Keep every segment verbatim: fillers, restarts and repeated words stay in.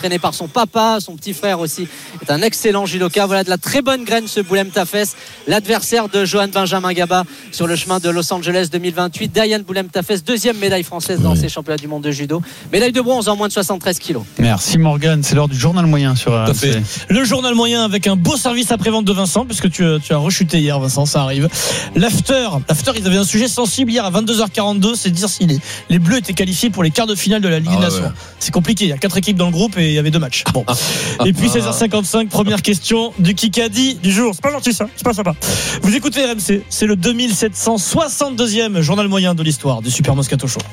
entraîné par son papa, son petit frère aussi est un excellent judoka. Voilà de la très bonne graine ce Boulem Tafes, l'adversaire de Johan Benjamin Gaba sur le chemin de Los Angeles deux mille vingt-huit. Diane Boulem Tafes, deuxième médaille française dans oui. ces championnats du monde de judo, médaille de bronze en moins de soixante-treize kilos. Merci Morgane, c'est l'heure du journal moyen sur R M C. Le journal moyen avec un beau service après-vente de Vincent, puisque tu, tu as rechuté hier Vincent, ça arrive. L'after, l'after ils avaient un sujet sensible hier à vingt-deux heures quarante-deux, c'est de dire si les, les Bleus étaient qualifiés pour les quarts de finale de la Ligue des ah, Nations. Ouais. C'est compliqué, il y a quatre équipes dans le groupe et il y avait deux matchs. Bon. Et puis seize heures cinquante-cinq, première question du Kikadi du jour. C'est pas gentil ça, c'est pas sympa. Vous écoutez R M C, c'est le deux mille sept cent soixante-deuxième journal moyen de l'histoire du Super Moscato Show.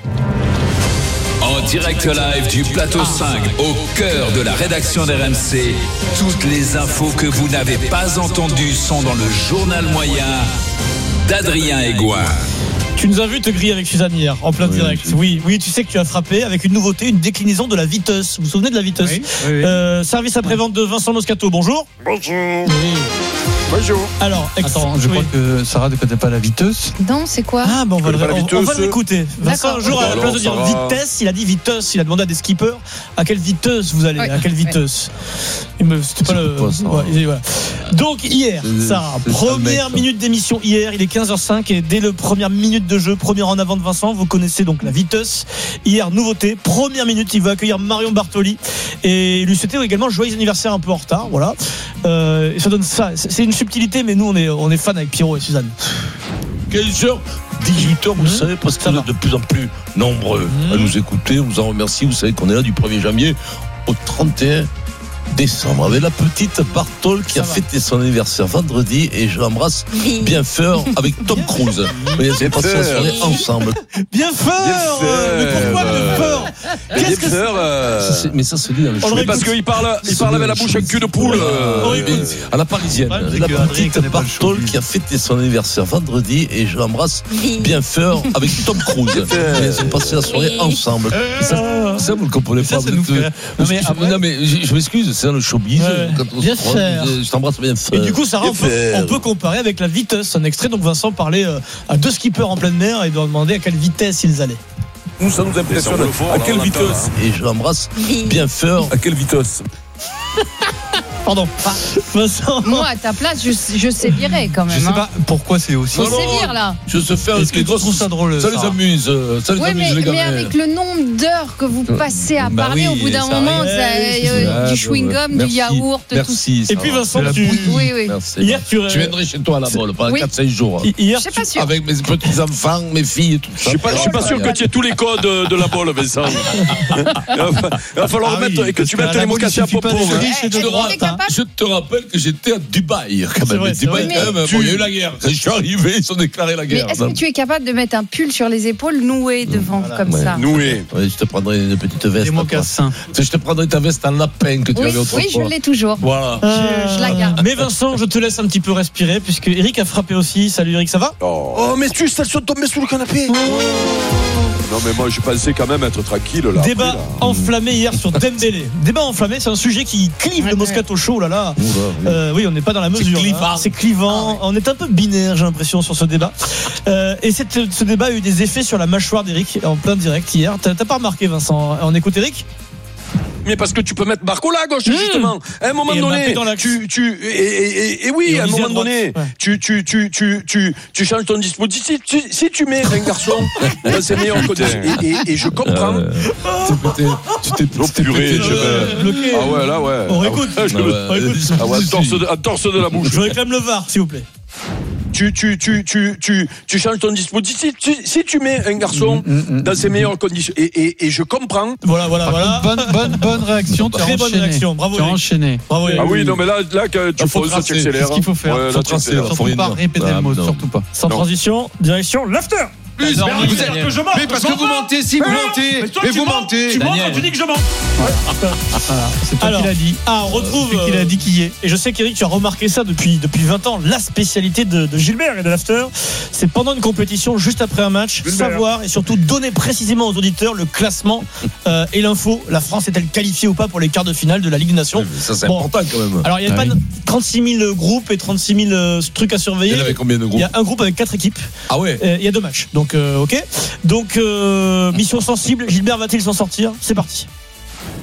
En direct live du plateau cinq, au cœur de la rédaction d'R M C, toutes les infos que vous n'avez pas entendues sont dans le journal moyen d'Adrien Aigouin. Tu nous as vu te griller avec Suzanne hier, en plein oui, direct. Oui, oui, tu sais que tu as frappé avec une nouveauté, une déclinaison de la Viteuse. Vous vous souvenez de la Viteuse? Oui, oui, oui. Euh, Service après-vente de Vincent Moscato, bonjour. Bonjour. Oui. Bonjour. Alors, ex- Attends, je oui. crois que Sarah ne connaît pas la Viteuse. Non, c'est quoi? Ah, bon, on va, le, on, on va l'écouter. Vincent, un jour, à la place de dire vitesse, il a dit Viteuse. Il a demandé à des skippers à quelle Viteuse vous allez, oui. à quelle Viteuse. Oui. Me, c'était pas le. Pas ouais, voilà. Donc, hier, c'est, Sarah, c'est première mec, minute d'émission hier, il est quinze heures cinq et dès le première minute de jeu, première en avant de Vincent, vous connaissez donc la Viteuse. Hier, nouveauté, première minute, il va accueillir Marion Bartoli et lui souhaiter également joyeux anniversaire un peu en retard. Voilà. Euh, et ça donne ça. C'est une subtilité, mais nous, on est, on est fans avec Pierrot et Suzanne. quinze heures, dix-huit heures, vous mmh. savez, parce que vous êtes de plus en plus nombreux mmh. à nous écouter. On vous en remercie. Vous savez qu'on est là du premier janvier au trente et un décembre avec la petite Bartol qui ça a va. fêté son anniversaire vendredi et je l'embrasse oui. bien fort avec Tom Cruise. On s'est passé la soirée ensemble. Bien fort. Mais pourquoi bien fort? Qu'est-ce que c'est euh... ça, Mais ça se dit dans le show. Mais parce qu'il parle, il parle avec la bouche avec cul de poule. Euh, à la parisienne. Ouais, la petite Bartol qui a fêté son anniversaire vendredi et je l'embrasse oui. bien fort avec Tom Cruise. On s'est passé la soirée ensemble. Ça, ça vous le comprenez pas. Non mais je m'excuse. C'est dans le showbiz. Ouais, quand on se croise, je t'embrasse bien fort. Et du coup, Sarah, on peut, on peut comparer avec la Viteuse. Un extrait. Donc Vincent parlait euh, à deux skippers en pleine mer et leur demandait à quelle vitesse ils allaient. Nous, ça nous impressionne. À quelle vitesse? Et je l'embrasse bien fort. À quelle vitesse? Pardon. Vincent. Moi, à ta place, je, je sévirais quand même. Je sais hein. pas pourquoi c'est aussi. Faut sévir là. Je sais faire. Est-ce que tu trouves ça drôle? Ça les amuse. Ça les ouais, amuse mais, les gars. Mais avec le nombre d'heures que vous passez à bah parler, oui, au bout d'un moment, ça, euh, du chewing-gum, du yaourt, merci, tout. Et puis Vincent, tu. Oui, oui. Hier, tu. Je viendrai chez toi à la Baule pendant quatre cinq jours. Hier, je suis pas sûr. Avec mes petits enfants, mes filles et tout ça. Je suis pas sûr que tu aies tous les codes de la Baule, Vincent. Il va falloir mettre et que tu mettes les mocassins à propos. Je te rappelle que j'étais à Dubaï quand même. Vrai, Dubaï, quand même. Bon, il y a eu la guerre. Quand je suis arrivé, ils ont déclaré la guerre. Mais est-ce que tu es capable de mettre un pull sur les épaules noué devant voilà, comme ouais. ça? Noué. Ouais, je te prendrai une petite veste. Des mocassins. Je te prendrai ta veste en lapin que tu oui, avais autrefois. Oui, je l'ai toujours. Voilà. Euh, je, je la garde. Mais Vincent, je te laisse un petit peu respirer puisque Eric a frappé aussi. Salut Eric, ça va? Oh, oh mais tu ça sont tombés sous le canapé. Oh. Non mais moi je pensais quand même être tranquille là. Débat après, là. enflammé hier sur Dembélé. Débat enflammé, c'est un sujet qui clive ouais, le Moscato Show là là. Oui, euh, oui on n'est pas dans la mesure. C'est clivant. Hein. C'est clivant. Ah, ouais. On est un peu binaire, j'ai l'impression sur ce débat. Euh, et cette, ce débat a eu des effets sur la mâchoire d'Eric en plein direct hier. T'as, t'as pas remarqué Vincent? On écoute Eric? Mais parce que tu peux mettre Barcola à gauche, mmh. justement. À un moment et donné, tu, tu, et, et, et, et oui, et à un moment donné, ouais. tu, tu, tu, tu, tu, tu changes ton dispositif. Si, si tu mets un garçon, ben c'est meilleur que et, et, et je comprends. Euh, tu t'es puré, je vais. Bloqué. Ah ouais, là, ouais. On réécoute. Ah ouais, on réécoute. Ah ouais, torse de, torse de la bouche. Je réclame le V A R, s'il vous plaît. Tu, tu, tu, tu, tu, tu changes ton dispositif. Si, si tu mets un garçon mmh, mmh, dans ses meilleures conditions, et, et, et je comprends. Voilà, voilà, Par voilà. Bonne, bonne, bonne réaction. Très bonne réaction. Bravo. Tu as enchaîné. Bravo. Ah oui, non, mais là, là, que tu poses, ça t'accélère. Qu'est-ce qu'il faut faire? Ouais, faut tracer. Surtout pas répéter le mot, surtout pas. Sans transition, direction l'after. Plus, non, mais, vous êtes, que je mente, mais parce que vous mentez, si vous mentez, mais, mais vous mentez. Tu mens quand tu dis que je mens. Voilà. C'est toi qui l'a dit. Ah, on retrouve celui qui l'a dit qui est. Et je sais qu'Eric, tu as remarqué ça depuis depuis vingt ans. La spécialité de, de Gilbert et de l'after, c'est pendant une compétition, juste après un match, Gilbert. savoir et surtout donner précisément aux auditeurs le classement euh, et l'info. La France est-elle qualifiée ou pas pour les quarts de finale de la Ligue des Nations? Ça c'est bon. important quand même. Alors il y a ah, pas oui. trente-six mille groupes et trente-six mille euh, trucs à surveiller. Il y avait combien de groupes? Il y a un groupe avec quatre équipes. Ah ouais. Euh, il y a deux matchs. Donc Euh, ok. Donc euh, mission sensible. Gilbert va-t-il s'en sortir? C'est parti.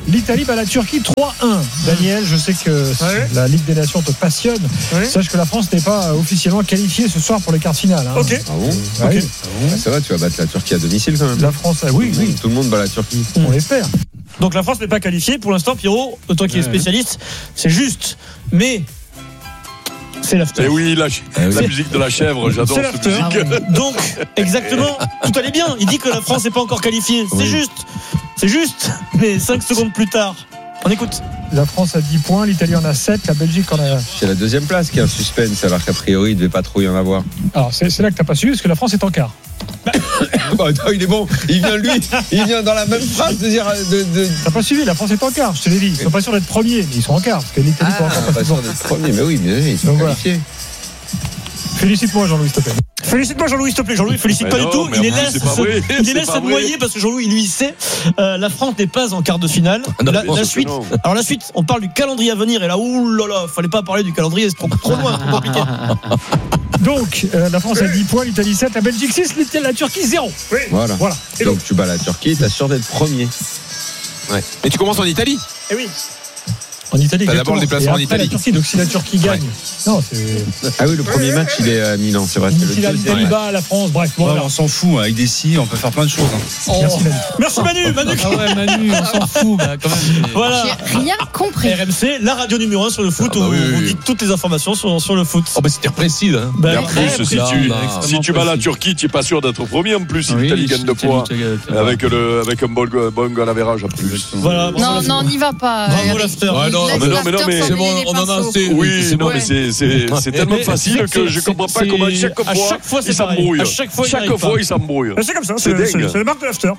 l'Italie bat la Turquie trois un. Daniel, je sais que ouais. la Ligue des Nations te passionne. Ouais. Sache que la France n'est pas officiellement qualifiée ce soir pour les quarts de finale. Hein. Ok. Ah bon, okay. Ah bon. Ah, ça va, tu vas battre la Turquie à domicile quand même. La France, oui, tout, oui. Tout le monde bat la Turquie. Mmh. On l'espère. Donc la France n'est pas qualifiée. Pour l'instant, Pierrot, toi qui es spécialiste, c'est juste. Mais c'est l'after. Et oui, la, la c'est... musique de la chèvre, j'adore cette musique. Ah ouais. Donc, exactement, tout allait bien. Il dit que la France n'est pas encore qualifiée. C'est oui. juste. C'est juste. Mais cinq secondes plus tard, on écoute. La France a dix points, l'Italie en a sept, la Belgique en a... C'est la deuxième place qui est un suspense, alors qu'a priori, il ne devait pas trop y en avoir. Alors, c'est, c'est là que tu n'as pas suivi, parce que la France est en quart. Bah, non, il est bon. Il vient, lui, il vient dans la même phrase de dire... De, de... T'as pas suivi, la France est en quart, je te l'ai dit. Ils sont pas sûrs d'être premiers, mais ils sont en quart, parce que l'Italie ah, pas encore pas sûrs d'être premiers, mais oui, mais ils sont donc, qualifiés. Voilà. Félicite-moi, Jean-Louis, s'il te plaît. Félicite-moi, Jean-Louis, s'il te plaît. Jean-Louis, félicite mais pas non, du tout. Il les laisse, vrai, se, il les laisse se noyer parce que Jean-Louis, lui, il sait. Euh, la France n'est pas en quart de finale. Non, la, la suite. Alors, la suite, on parle du calendrier à venir. Et là, oulala, fallait pas parler du calendrier, c'est trop, trop loin, trop compliqué. Donc, euh, la France a dix points, l'Italie sept, la Belgique six, la Turquie zéro. Oui. Voilà. voilà. Et donc, donc, tu bats la Turquie, t'as sûr d'être premier. Ouais. Et tu commences en Italie. Eh oui. En Italie, t'as d'abord le déplacement en Italie. La Turquie, donc si la Turquie gagne, ouais. non, c'est... ah oui, le premier match il est à Milan, c'est vrai. C'est si le l'Italie bat la France, bref. Bon, ouais, on s'en fout avec des si, on peut faire plein de choses. Hein. Oh. Merci Manu. Merci Manu, Manu. Ah ouais, Manu, on s'en fout, bah, quand même. Voilà. J'ai rien compris. R M C, la radio numéro un sur le foot, ah, bah, où oui, on oui. dit toutes les informations sur, sur le foot. Oh bah c'était précis là. Bah, et en plus, si tu, si tu bats la Turquie, tu n'es pas sûr d'être premier en plus. Si l'Italie gagne de points avec le avec un bon goal average en plus. Non, non, n'y va pas. Bravo l'after. Non, mais non, mais c'est bon, on en a assez. Oui, c'est non, mais c'est c'est c'est tellement facile que je comprends pas comment chaque fois à chaque fois il s'embrouille. À chaque fois, chaque fois il s'embrouille. C'est comme ça, c'est le marque de l'after.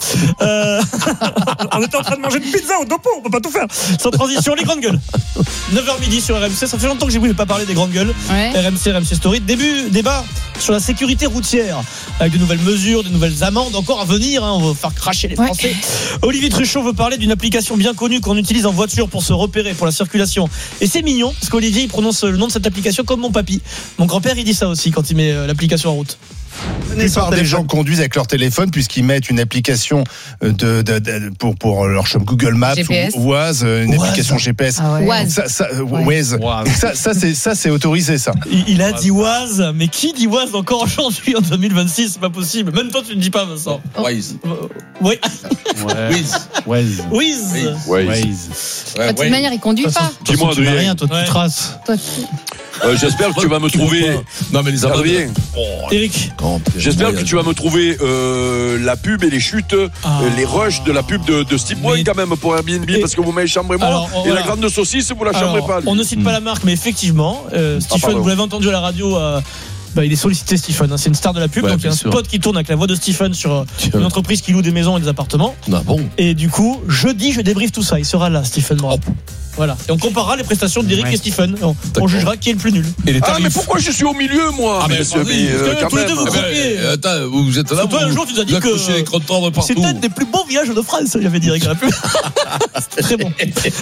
On était en train de manger une pizza au Dopo, on peut pas tout faire. Sans transition, les grandes gueules. neuf heures midi sur R M C, ça fait longtemps que j'ai voulu pas parler des grandes gueules. R M C, R M C Story, début débat sur la sécurité routière avec de nouvelles mesures, de nouvelles amendes encore à venir, hein, on va faire cracher les Français. Ouais. Olivier Truchot veut parler d'une application bien connue qu'on utilise en voiture pour se repérer pour la circulation. Et c'est mignon parce qu'Olivier il prononce le nom de cette application comme mon papy. Mon grand-père il dit ça aussi quand il met l'application en route. La plupart des gens conduisent avec leur téléphone puisqu'ils mettent une application de, de, de, pour, pour leur Google Maps G P S. ou Waze, une Waze. application G P S. Ah ouais. Waze. Ça, ça, ouais. Waze. Waze. Ça, ça, c'est, ça, c'est autorisé, ça. Il, il a dit Waze, mais qui dit Waze encore aujourd'hui en deux mille vingt-six? C'est pas possible. Même toi, tu ne dis pas, Vincent. Waze. Oui. Waze. Waze. Waze. Waze. De toute manière, il conduit pas. Dis-moi, tu rien, toi, tu traces. Euh, j'espère que tu vas me trouver. Non mais les Adrien. Oh, Eric. J'espère que tu vas me trouver euh, la pub et les chutes, ah. euh, les rushs de la pub de, de Steve Boy quand même pour Airbnb et parce que vous m'avez chambré moi. Alors, et voilà. La grande saucisse vous la chambrez pas. Lui. On ne cite pas la marque mais effectivement, euh, Stephen, ah, vous l'avez entendu à la radio. Euh, Bah, il est sollicité Stephen, hein. C'est une star de la pub, ouais, donc il y a un sûr. spot qui tourne avec la voix de Stephen sur une entreprise qui loue des maisons et des appartements. Ah bon. Et du coup, jeudi, je débriefe tout ça. Il sera là, Stephen Morin. Oh. Voilà. Et on comparera les prestations d'Eric ouais. et Stephen. On, on jugera qui est le plus nul. Et les ah mais pourquoi je suis au milieu moi? Ah mais, mais, mais euh, quand même. Vous, euh, attends, vous êtes là. Toi un jour tu nous as dit que c'est un des plus beaux villages de France. J'avais dit Eric la pub. C'était très bon.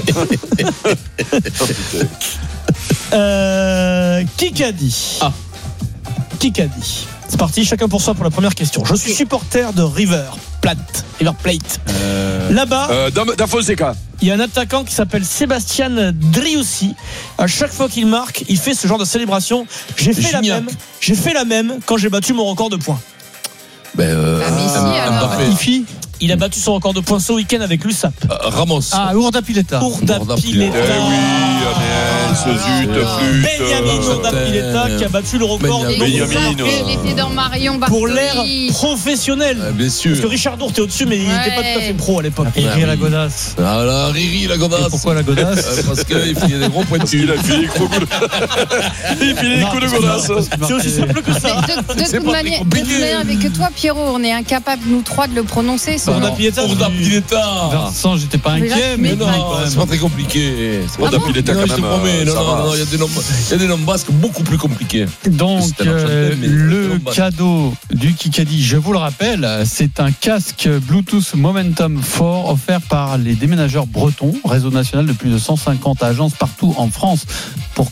euh, qui qu'a dit? Ah. Qui qu'a dit? C'est parti, chacun pour soi pour la première question. Je suis supporter de River Plate. River Plate. Euh... Là-bas, euh, d'Afonseca. Il y a un attaquant qui s'appelle Sébastien Driussi. À chaque fois qu'il marque, il fait ce genre de célébration. J'ai fait Gignac. la même. J'ai fait la même quand j'ai battu mon record de points. Ben euh, ah, ici, il a battu son record de points ce week-end avec l'U S A P. Euh, Ramos. Ah, Urdapileta. Urdapileta. Eh oui, Agnès, zut, flûte. Benjamin Urdapileta qui a battu le record de Benjamin. Il était dans Marion Bartoli. Pour l'ère professionnelle. Ah, bien sûr. Parce que Richard Dour était au-dessus, mais il n'était ouais. pas tout à fait pro à l'époque. Riri la godasse. Ah là, Riri la godasse. Et pourquoi la godasse? Parce qu'il filait des gros points dessus. Il a filé des coups de godasse. C'est aussi simple que ça. De toute manière, avec toi, Pierrot, on est incapable, nous trois, de le prononcer. Urdapileta. Vincent, j'étais pas inquiet, mais non, c'est pas très compliqué. Urdapileta quand même. Je te promets, non, non, non, il y a des noms, il y a des noms basques beaucoup plus compliqués. Donc, euh, le cadeau du Kikadi, je vous le rappelle, c'est un casque Bluetooth Momentum Four offert par les déménageurs bretons, réseau national de plus de cent cinquante agences partout en France. Pourquoi ?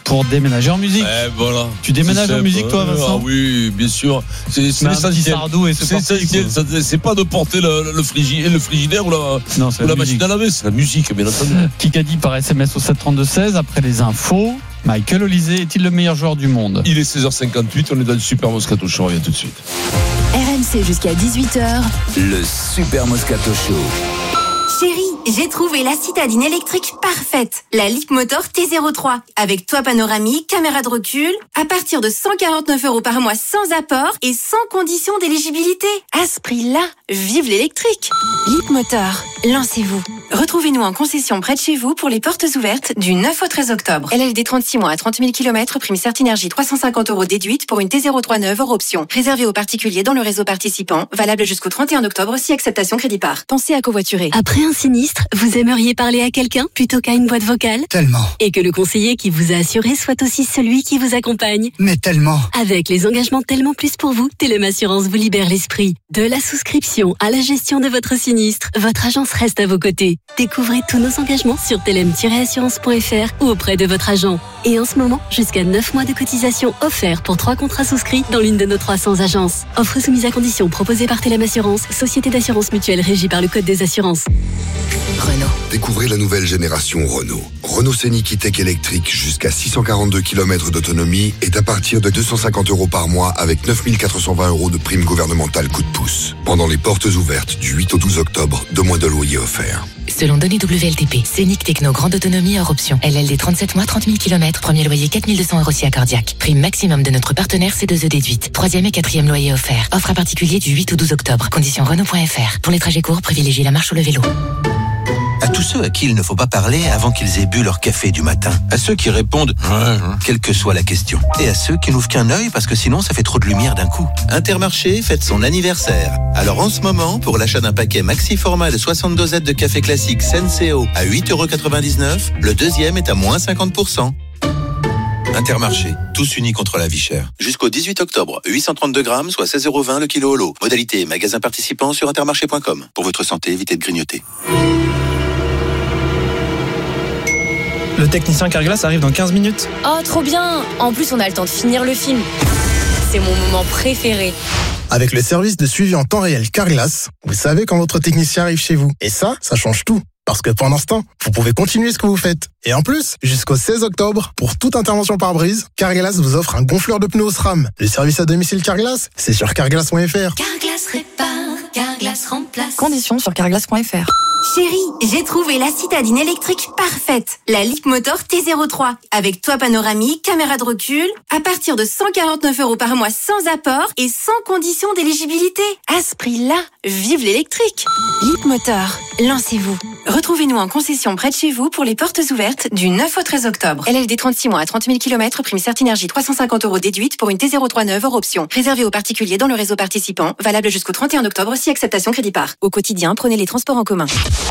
pour déménager en musique. Eh, voilà. Tu déménages en musique, toi, Vincent? Ah oui, bien sûr. C'est, c'est essentiel. C'est essentiel. C'est pas de porter le, le, frigidaire, le frigidaire ou la, non, ou la, la machine à laver, c'est la musique, bien entendu. Kikadi par S M S au sept trente-deux seize. Après les infos, Michael Olysée est-il le meilleur joueur du monde? Il est seize heures cinquante-huit, on est dans le Super Moscato Show, on revient tout de suite. R M C jusqu'à dix-huit heures. Le Super Moscato Show. Chérie, j'ai trouvé la citadine électrique parfaite. La Leapmotor T zéro trois. Avec toit panoramique, caméra de recul. À partir de cent quarante-neuf euros par mois sans apport et sans condition d'éligibilité. À ce prix-là, vive l'électrique. Leapmotor, lancez-vous. Retrouvez-nous en concession près de chez vous pour les portes ouvertes du neuf au treize octobre. L L D trente-six mois à trente mille kilomètres, prime Certinergie trois cent cinquante euros déduite pour une T zéro trois neuve hors option. Réservée aux particuliers dans le réseau participant. Valable jusqu'au trente et un octobre si acceptation crédit par. Pensez à covoiturer. Après un sinistre, vous aimeriez parler à quelqu'un plutôt qu'à une boîte vocale? Tellement. Et que le conseiller qui vous a assuré soit aussi celui qui vous accompagne? Mais tellement. Avec les engagements Tellement Plus pour vous, Telem Assurance vous libère l'esprit. De la souscription à la gestion de votre sinistre, votre agence reste à vos côtés. Découvrez tous nos engagements sur telem tiret assurance point f r ou auprès de votre agent. Et en ce moment, jusqu'à neuf mois de cotisation offerts pour trois contrats souscrits dans l'une de nos trois cents agences. Offre soumise à condition proposée par Telem Assurance, société d'assurance mutuelle régie par le Code des assurances. Renault. Découvrez la nouvelle génération Renault. Renault Scénic E-Tech électrique jusqu'à six cent quarante-deux kilomètres d'autonomie est à partir de deux cent cinquante euros par mois avec neuf mille quatre cent vingt euros de prime gouvernementale coup de pouce. Pendant les portes ouvertes du huit au douze octobre, deux mois de loyer offerts. Selon données W L T P, Scénic Techno grande autonomie hors option. L L D trente-sept mois, trente mille kilomètres, premier loyer quatre mille deux cents euros si accordiaque. Prime maximum de notre partenaire C deux E déduite. Troisième et quatrième loyer offert. Offre à particulier du huit au douze octobre. Conditions Renault point f r. Pour les trajets courts, privilégiez la marche ou le vélo. À tous ceux à qui il ne faut pas parler avant qu'ils aient bu leur café du matin. À ceux qui répondent « quelle que soit la question ». Et à ceux qui n'ouvrent qu'un œil parce que sinon ça fait trop de lumière d'un coup. Intermarché fête son anniversaire. Alors en ce moment, pour l'achat d'un paquet maxi format de soixante dosettes de café classique Senseo à huit euros quatre-vingt-dix-neuf, le deuxième est à moins cinquante pour cent. Intermarché, tous unis contre la vie chère. Jusqu'au dix-huit octobre, huit cent trente-deux grammes, soit seize euros vingt le kilo au lot. Modalité magasin participant sur intermarché point com. Pour votre santé, évitez de grignoter. Le technicien Carglass arrive dans quinze minutes. Oh, trop bien! En plus, on a le temps de finir le film. C'est mon moment préféré. Avec le service de suivi en temps réel Carglass, vous savez quand votre technicien arrive chez vous. Et ça, ça change tout. Parce que pendant ce temps, vous pouvez continuer ce que vous faites. Et en plus, jusqu'au seize octobre, pour toute intervention par brise, Carglass vous offre un gonfleur de pneus au SRAM. Le service à domicile Carglass, c'est sur carglass point f r. Carglass répare, Carglass remplace. Conditions sur carglass point f r. Chérie, j'ai trouvé la citadine électrique parfaite. La Leapmotor T zéro trois. Avec toit panoramique, caméra de recul. À partir de cent quarante-neuf euros par mois sans apport et sans condition d'éligibilité. À ce prix-là, vive l'électrique. Leapmotor, lancez-vous. Retrouvez-nous en concession près de chez vous pour les portes ouvertes du neuf au treize octobre. L L D trente-six mois à trente mille kilomètres, prime Certinergie trois cent cinquante euros déduite pour une T zéro trois neuve hors option. Réservée aux particuliers dans le réseau participant. Valable jusqu'au trente et un octobre si acceptation crédit par. Au quotidien, prenez les transports en commun.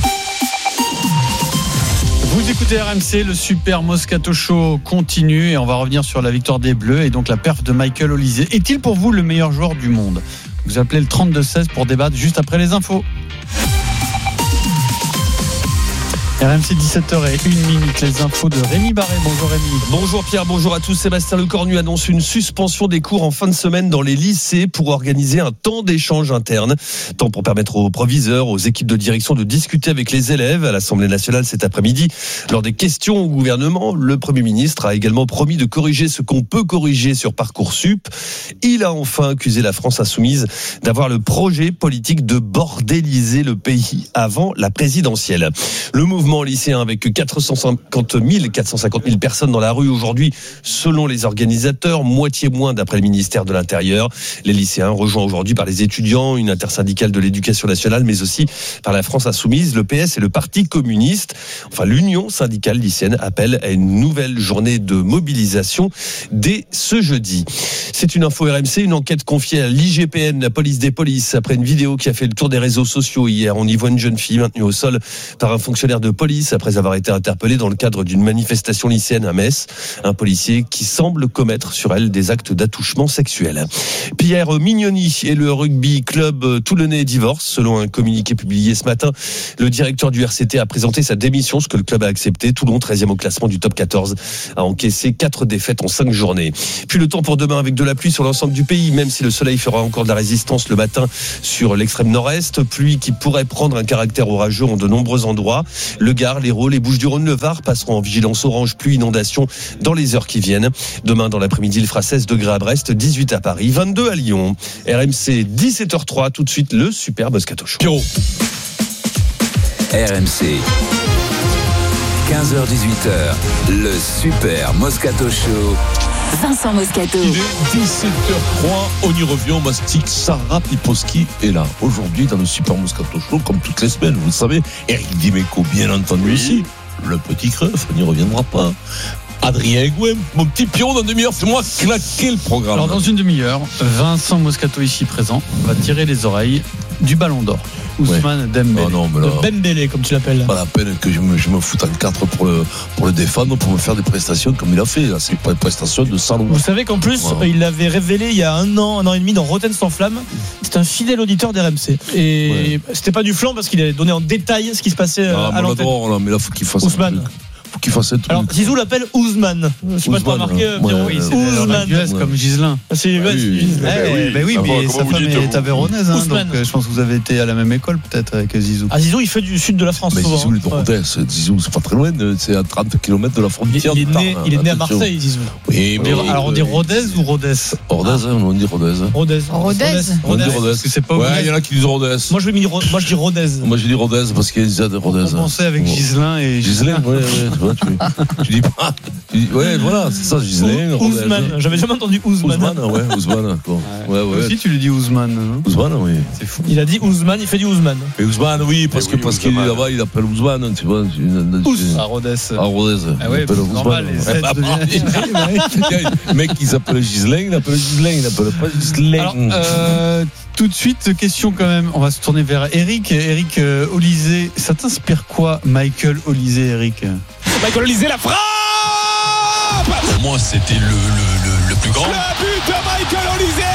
Vous écoutez R M C, le Super Moscato Show continue et on va revenir sur la victoire des Bleus et donc la perf de Michael Olysée. Est-il pour vous le meilleur joueur du monde? Vous appelez le trente-deux seize pour débattre juste après les infos. R M C dix-sept heures et une minute, les infos de Rémi Barré. Bonjour Rémi. Bonjour Pierre, bonjour à tous. Sébastien Lecornu annonce une suspension des cours en fin de semaine dans les lycées pour organiser un temps d'échange interne. Temps pour permettre aux proviseurs, aux équipes de direction de discuter avec les élèves à l'Assemblée nationale cet après-midi. Lors des questions au gouvernement, le Premier ministre a également promis de corriger ce qu'on peut corriger sur Parcoursup. Il a enfin accusé la France insoumise d'avoir le projet politique de bordéliser le pays avant la présidentielle. Le mouvement lycéen avec quatre cent cinquante mille, quatre cent cinquante mille personnes dans la rue aujourd'hui, selon les organisateurs, moitié moins d'après le ministère de l'Intérieur. Les lycéens rejoints aujourd'hui par les étudiants, une intersyndicale de l'éducation nationale, mais aussi par la France insoumise, le P S et le Parti communiste. Enfin, l'Union syndicale lycéenne appelle à une nouvelle journée de mobilisation dès ce jeudi. C'est une info R M C, une enquête confiée à l'I G P N, la police des polices, après une vidéo qui a fait le tour des réseaux sociaux hier. On y voit une jeune fille maintenue au sol par un fonctionnaire de police police après avoir été interpellé dans le cadre d'une manifestation lycéenne à Metz. Un policier qui semble commettre sur elle des actes d'attouchement sexuel. Pierre Mignoni et le rugby club toulonnais divorcent. Selon un communiqué publié ce matin, le directeur du R C T a présenté sa démission, ce que le club a accepté. Toulon, treizième au classement du top quatorze, a encaissé quatre défaites en cinq journées. Puis le temps pour demain avec de la pluie sur l'ensemble du pays, même si le soleil fera encore de la résistance le matin sur l'extrême nord-est. Pluie qui pourrait prendre un caractère orageux en de nombreux endroits. Le Gard, l'Hérault, les Bouches-du-Rhône, le Var passeront en vigilance orange pluie inondation dans les heures qui viennent. Demain dans l'après-midi, il fera seize degrés à Brest, dix-huit à Paris, vingt-deux à Lyon. R M C dix-sept heures zéro trois, tout de suite le super Moscato Show. R M C quinze heures dix-huit heures, le super Moscato Show. Vincent Moscato. Il est dix-sept heures trois, on y revient, on mastique. Sarah Piposki est là aujourd'hui dans le super Moscato Show, comme toutes les semaines, vous le savez. Eric Dimeco, bien entendu, oui. Aussi. Le petit Creuf, on n'y reviendra pas. Adrien Egouem, mon petit Pierrot, dans une demi-heure, fais-moi claquer le programme. Alors, dans une demi-heure, Vincent Moscato, ici présent, va tirer les oreilles du Ballon d'Or. Ousmane ouais. Dembélé. Oh non, mais là, le Dembélé, comme tu l'appelles. Pas la peine que je me, je me foute en quatre pour le, pour le défendre, pour me faire des prestations comme il a fait. Là, c'est pas une prestation de salaud. Vous savez qu'en plus, ouais. il l'avait révélé il y a un an, un an et demi dans Rotten sans flamme. C'est un fidèle auditeur d'R M C. Et ouais. c'était pas du flanc parce qu'il avait donné en détail ce qui se passait ah, à l'antenne. Là, mais là, faut qu'il fasse Ousmane. Qu'il fasse un truc. Alors Zizou l'appelle Ousmane. Je sais pas si tu as remarqué. Ouais, oui, c'est Ousmane. U S comme Gislain. C'est U S. Ben oui, mais sa femme est avéronaise, hein, donc je pense que vous avez été à la même école peut-être avec Zizou. Ah, Zizou, il fait du sud de la France. Mais souvent. Zizou, il est de Rodez. Zizou, c'est pas très loin. C'est à trente kilomètres de la frontière. Il est né, il est né à Marseille, Zizou. Oui, mais alors on dit Rodez ou Rodez? Rodez, on dit Rodez. Rodez. Rodez. On dit Rodez. C'est pas. Ouais, il y en a qui disent Rodez. Moi, je dis Rodez. Moi, je dis Rodez parce qu'il y a des Rodez. On pensait avec Gislain et Gislain. Ouais, ouais. Tu dis pas. Ouais, voilà, c'est ça, Gislain. Ousmane. J'avais jamais entendu Ousmane. Ousmane, ouais, Ousmane. Ouais, ouais. Aussi, tu lui dis Ousmane. Ousmane, oui. C'est fou. Il a dit Ousmane, il fait du Ousmane. Et Ousmane, oui, parce que parce qu'il est là-bas, il appelle Ousmane, tu vois. Ous. À Rodez. À Rodez. Ah ouais, c'est normal. Le mec, il s'appelle Gislain, il appelle Gislain, il appelle pas Gislain. Alors, tout de suite, question quand même. On va se tourner vers Eric. Eric euh, Olysée, ça t'inspire quoi, Michael Olysée, Eric? Michael Olysée, la frappe! Pour moi, c'était le, le, le, le plus grand. Le but de Michael Olysée!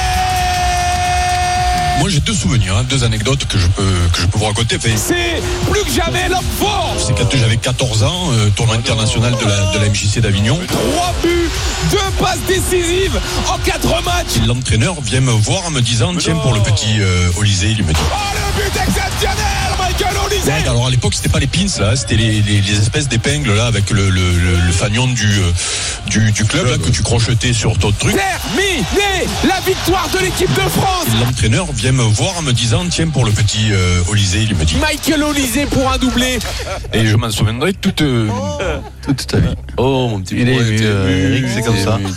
Moi, j'ai deux souvenirs, hein, deux anecdotes que je peux, que je peux vous raconter. Enfin, c'est plus que jamais l'homme fort! C'est quand j'avais quatorze ans, euh, tournoi international de la, de la M J C d'Avignon. Trois buts, deux passes décisives en quatre matchs. L'entraîneur vient me voir en me disant, tiens, pour le petit euh, Olysée, il me dit, oh, le but exceptionnel, Michael Olysée! Alors, à l'époque, c'était pas les pins, là, c'était les, les, les espèces d'épingles, là, avec le, le, le, le fanion du, euh, du, du club, là, que tu crochetais sur ton truc. Terminé! La victoire de l'équipe de France! Et l'entraîneur vient me voir en me disant, tiens, pour le petit euh, Olysée, il me dit, Michael Olysée pour un doublé. Et je m'en souviendrai toute, euh, toute ta vie. Oh, mon petit. Il est ému, euh, Eric, c'est comme ça. R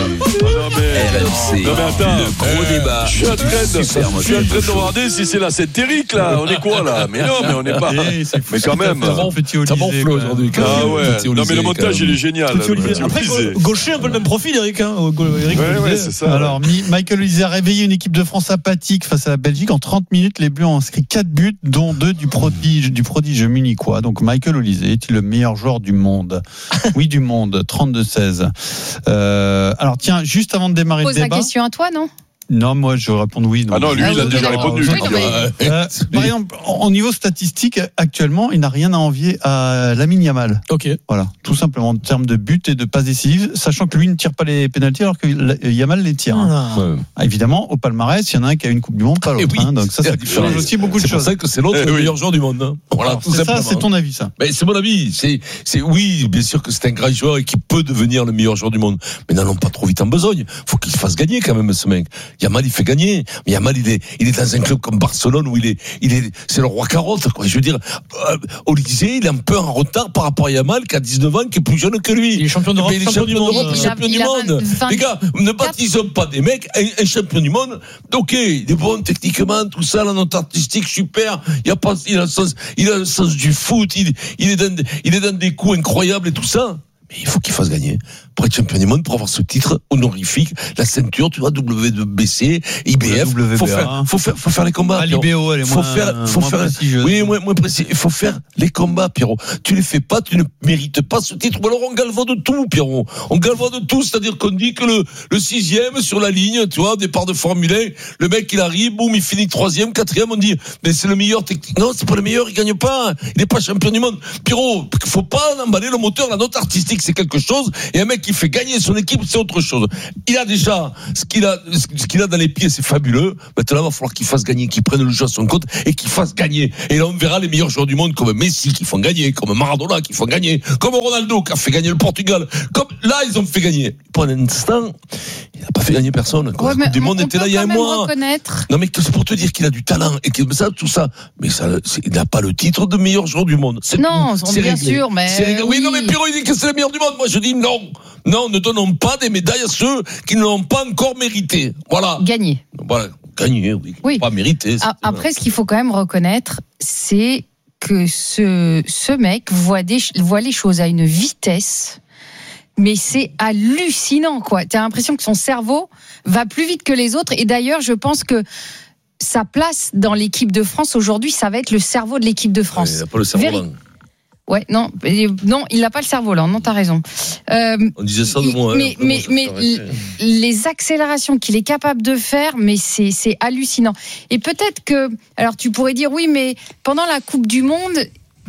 M C, le gros débat. Je suis en train de, je suis en train de regarder si c'est la Saint-Éric, là. On est quoi, là? Mais non, mais on n'est pas. Mais quand même. Ça m'enfle aujourd'hui. Ah ouais. Non, mais le montage, il est génial. Après, gaucher, un peu le même profil, Eric. Eric, ouais, c'est ça. Alors, Michael Olysée a réveillé une équipe de France apathique face à la Belgique. En trente minutes, les Bleus ont inscrit quatre buts, dont deux du prodige, du prodige munichois. Donc, Michael Olysée est-il le meilleur joueur du monde? Oui, du monde. trente-deux seize. Euh, alors, tiens, juste avant de démarrer Pose le débat. Pose la question à toi, non? Non, moi je réponds oui. Donc. Ah non, lui ah, il a oui, déjà oui, répondu. Oui, euh, euh, par exemple, au niveau statistique, actuellement, il n'a rien à envier à Lamine Yamal. Ok. Voilà, tout simplement en termes de buts et de passes décisives, sachant que lui ne tire pas les pénaltys alors que Yamal les tire. Ah. Ouais. Ah, évidemment, au palmarès, il y en a un qui a une Coupe du Monde, pas l'autre. Oui, hein, donc ça, ça change aussi beaucoup de choses. C'est pour ça que c'est l'autre eh le meilleur oui. joueur du monde. Hein. Voilà, alors, tout c'est ça, c'est ton avis, ça. Mais c'est mon avis. C'est, c'est oui, bien sûr que c'est un grand joueur et qui peut devenir le meilleur joueur du monde. Mais n'allons pas trop vite en besogne. Faut qu'il fasse gagner quand même ce mec. Yamal, il fait gagner. Mais Yamal, il est, il est dans un club comme Barcelone où il est, il est, c'est le roi carotte, quoi. Je veux dire, euh, Olysée, il est un peu en retard par rapport à Yamal, qui a dix-neuf ans, qui est plus jeune que lui. Il est champion d'Europe, il est champion, champion d'Europe, il champion a, du il monde. vingt, Les gars, ne baptisons pas des mecs, un, un champion du monde. Ok, il est bon techniquement, tout ça, la note artistique, super. Il a pas, il a le sens, il a le sens du foot, il, il est dans, il est dans des coups incroyables et tout ça. Mais il faut qu'il fasse gagner. Pour être champion du monde, pour avoir ce titre honorifique, la ceinture, tu vois, W B C, I B F. Faut faire, faut faire, faut faire les combats. Ah, l'I B O, elle est faut moins, faire, faut moins faire, prestigieuse. oui, moins, moins précis. Il faut faire les combats, Pierrot. Tu les fais pas, tu ne mérites pas ce titre. Ou alors on galvaude tout, Pierrot. On galvaude tout, c'est-à-dire qu'on dit que le, le sixième sur la ligne, tu vois, départ de Formule un, le mec, il arrive, boum, il finit troisième, quatrième, on dit, mais c'est le meilleur technique. Non, c'est pas le meilleur, il gagne pas. Il n'est pas champion du monde. Pierrot, faut pas emballer le moteur, la note artistique, c'est quelque chose, et un mec qui fait gagner son équipe, c'est autre chose. Il a déjà ce qu'il a, ce qu'il a dans les pieds, c'est fabuleux. Maintenant, il va falloir qu'il fasse gagner, qu'il prenne le jeu à son compte et qu'il fasse gagner. Et là, on verra les meilleurs joueurs du monde comme Messi qui font gagner, comme Maradona qui font gagner, comme Ronaldo qui a fait gagner le Portugal. Comme là, ils ont fait gagner. Pour l'instant, il n'a pas fait gagner personne. Ouais, la Coupe du Monde était là il y a un mois. Reconnaître. Non, mais c'est pour te dire qu'il a du talent et que ça, tout ça. Mais ça, il n'a pas le titre de meilleur joueur du monde. C'est, non, c'est bien réglé. sûr, mais. Oui, oui, non, mais Pierrot, il dit que c'est le meilleur du monde. Moi, je dis non. Non, ne donnons pas des médailles à ceux qui ne l'ont pas encore mérité. Voilà. Gagner. Voilà. Gagner, oui. Oui. Pas mérité. A- Après, ce qu'il faut quand même reconnaître, c'est que ce, ce mec voit, des, voit les choses à une vitesse. Mais c'est hallucinant, quoi. T'as l'impression que son cerveau va plus vite que les autres. Et d'ailleurs, je pense que sa place dans l'équipe de France aujourd'hui, ça va être le cerveau de l'équipe de France. Il n'a pas le cerveau Véri- lent. Ouais, non, non, il n'a pas le cerveau lent. Non, t'as raison. Euh, On disait ça de moi. mais hein, mais, mais moi, l- les accélérations qu'il est capable de faire, mais c'est c'est hallucinant. Et peut-être que, alors tu pourrais dire oui, mais pendant la Coupe du Monde,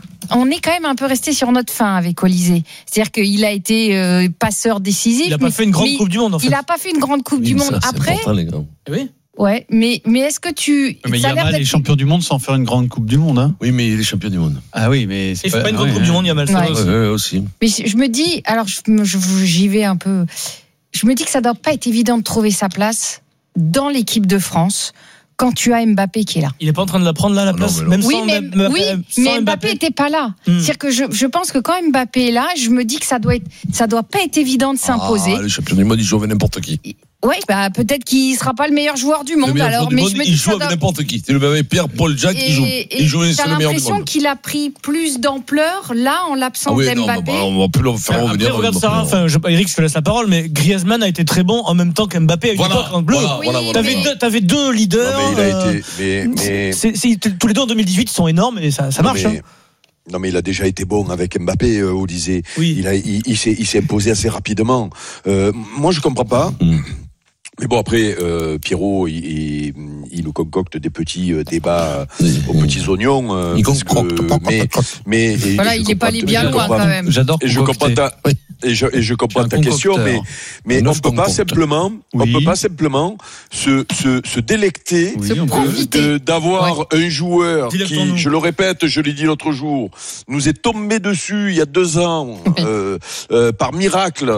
on est quand même un peu resté sur notre faim avec Olysée. C'est-à-dire qu'il a été euh, passeur décisif. Il n'a pas mais- fait une grande mais Coupe du Monde, en fait. Il n'a pas fait une grande Coupe Oui, du mais Monde. ça, c'est Après, important, les gars. Oui. ouais, mais mais est-ce que tu Mais ça a l'air Yamal d'être- est champion du monde sans faire une grande Coupe du Monde. Hein. Oui, mais il est champion du monde. Ah oui, mais Il fait pas une grande Coupe du Monde, Yamal. ça Ouais. aussi. Ouais, ouais, aussi. Mais je je me dis, alors je, je- j'y vais un peu. Je me dis que ça doit pas être évident de trouver sa place dans l'équipe de France quand tu as Mbappé qui est là. Il est pas en train de la prendre là, la non, place, mais non. même Oui, sans mais, Mbappé- oui, sans mais Mbappé était pas là. Hmm. C'est-à-dire que je, je pense que quand Mbappé est là, je me dis que ça doit être, ça doit pas être évident de s'imposer. Ah, le champion du monde, il joue avec n'importe qui. Ouais, bah peut-être qu'il sera pas le meilleur joueur du Le monde. meilleur Alors, joueur du mais monde, je me dis il que joue ça avec doit- n'importe qui. C'est le même Pierre, Paul Jacques, il joue. Et, et Il joue, c'est t'as le meilleur du l'impression monde. qu'il a pris plus d'ampleur là en l'absence Ah oui, non, d'Mbappé. bah, on va plus le faire Après, revenir. regarde avec Sarah, Mbappé. enfin, je, Eric, je te laisse la parole, mais Griezmann a été très bon en même temps qu'Mbappé à une Voilà, époque en bleu. voilà, voilà, voilà, T'avais, voilà. deux, t'avais deux leaders. Non, mais il a euh, été. Mais, mais... c'est- c'est- tous les deux en deux mille dix-huit, ils sont énormes et ça, ça Non, marche. mais- hein. Non mais il a déjà été bon avec Mbappé, euh, Olysée. Oui. Il a, il, il s'est, il s'est imposé assez rapidement. Euh, moi je comprends pas. Mm. Mais bon après, euh, Pierrot, il, il, il nous concocte des petits euh, débats euh, aux petits oignons. Euh, Il parce que- concocte, mais, mais et- Voilà, et je il est pas comprends- allé bien je loin comprends- quand même. J'adore Et je comprends concocter. ta, Oui. et je, et je comprends Je ta suis un question, mais, concocteur. mais Un on œuf peut pas concocte. simplement, on Oui. peut pas simplement se, se, se délecter Oui, Se on peut. profiter. de- d'avoir un joueur Dilectons-nous. qui, je le répète, je l'ai dit l'autre jour, nous est tombé dessus il y a deux ans euh, euh, par miracle.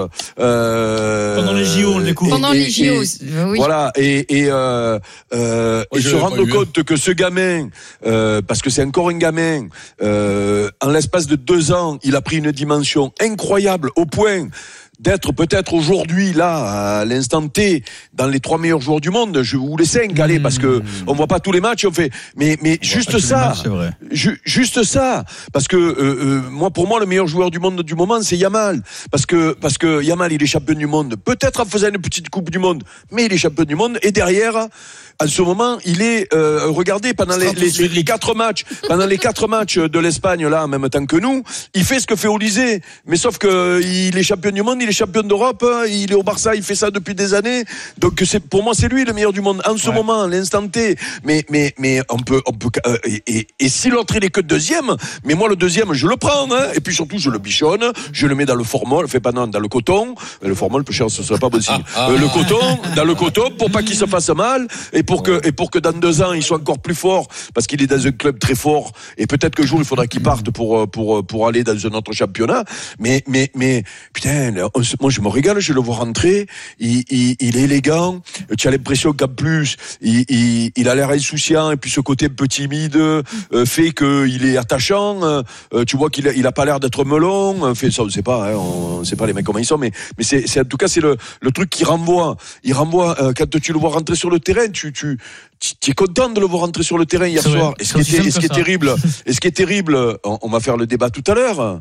Euh, Pendant les J O, on le découvre. Pendant et- les J O, et- oui. Voilà, et, et, euh, euh, Moi, et je se l'avais rendre pas eu, hein. compte que ce gamin, euh, parce que c'est encore un gamin, euh, en l'espace de deux ans, il a pris une dimension incroyable au point d'être peut-être aujourd'hui, là, à l'instant T, dans les trois meilleurs joueurs du monde, je ou les cinq, allez, parce que on voit pas tous les matchs, on fait, mais, mais juste ça, C'est vrai. Ju- juste ça, parce que euh, euh, moi, pour moi, le meilleur joueur du monde du moment, c'est Yamal, parce que parce que Yamal, il est champion du monde, peut-être en faisant une petite coupe du monde, mais il est champion du monde. Et derrière, en ce moment, il est euh, regardez pendant les, les, les, les quatre matchs, pendant les quatre matchs de l'Espagne là, en même temps que nous, il fait ce que fait Olysée, mais sauf que il est champion du monde, il est champion d'Europe, hein, il est au Barça, il fait ça depuis des années, donc c'est pour moi c'est lui le meilleur du monde en ce Ouais. moment, l'instant T. Mais mais mais on peut on peut euh, et, et, et si l'autre il est que deuxième, mais moi le deuxième je le prends, hein, et puis surtout je le bichonne, je le mets dans le formol, fait pas non, dans le coton, le formol peu cher, ce serait pas bon signe. Euh, le coton, dans le coton pour pas qu'il se fasse mal et pour que et pour que dans deux ans il soit encore plus fort parce qu'il est dans un club très fort et peut-être qu'un jour il faudra qu'il parte pour pour pour aller dans un autre championnat. Mais mais mais putain, on se- moi je me régale, je le vois rentrer, il il, il est élégant, tu as l'impression qu'en plus il il, il a l'air insouciant et puis ce côté un peu timide euh, fait que il est attachant. Euh, tu vois qu'il a, il a pas l'air d'être melon. euh, Fait ça, on sait pas, hein, on sait pas les mecs comment ils sont, mais mais c'est c'est en tout cas c'est le le truc qui renvoie. Il renvoie euh, quand tu le vois rentrer sur le terrain, tu tu tu es content de le voir rentrer sur le terrain hier C'est vrai. soir. Et ce C'est qui aussi était, simple et ce qui que est ça. terrible, et ce qui est terrible, on, on va faire le débat tout à l'heure.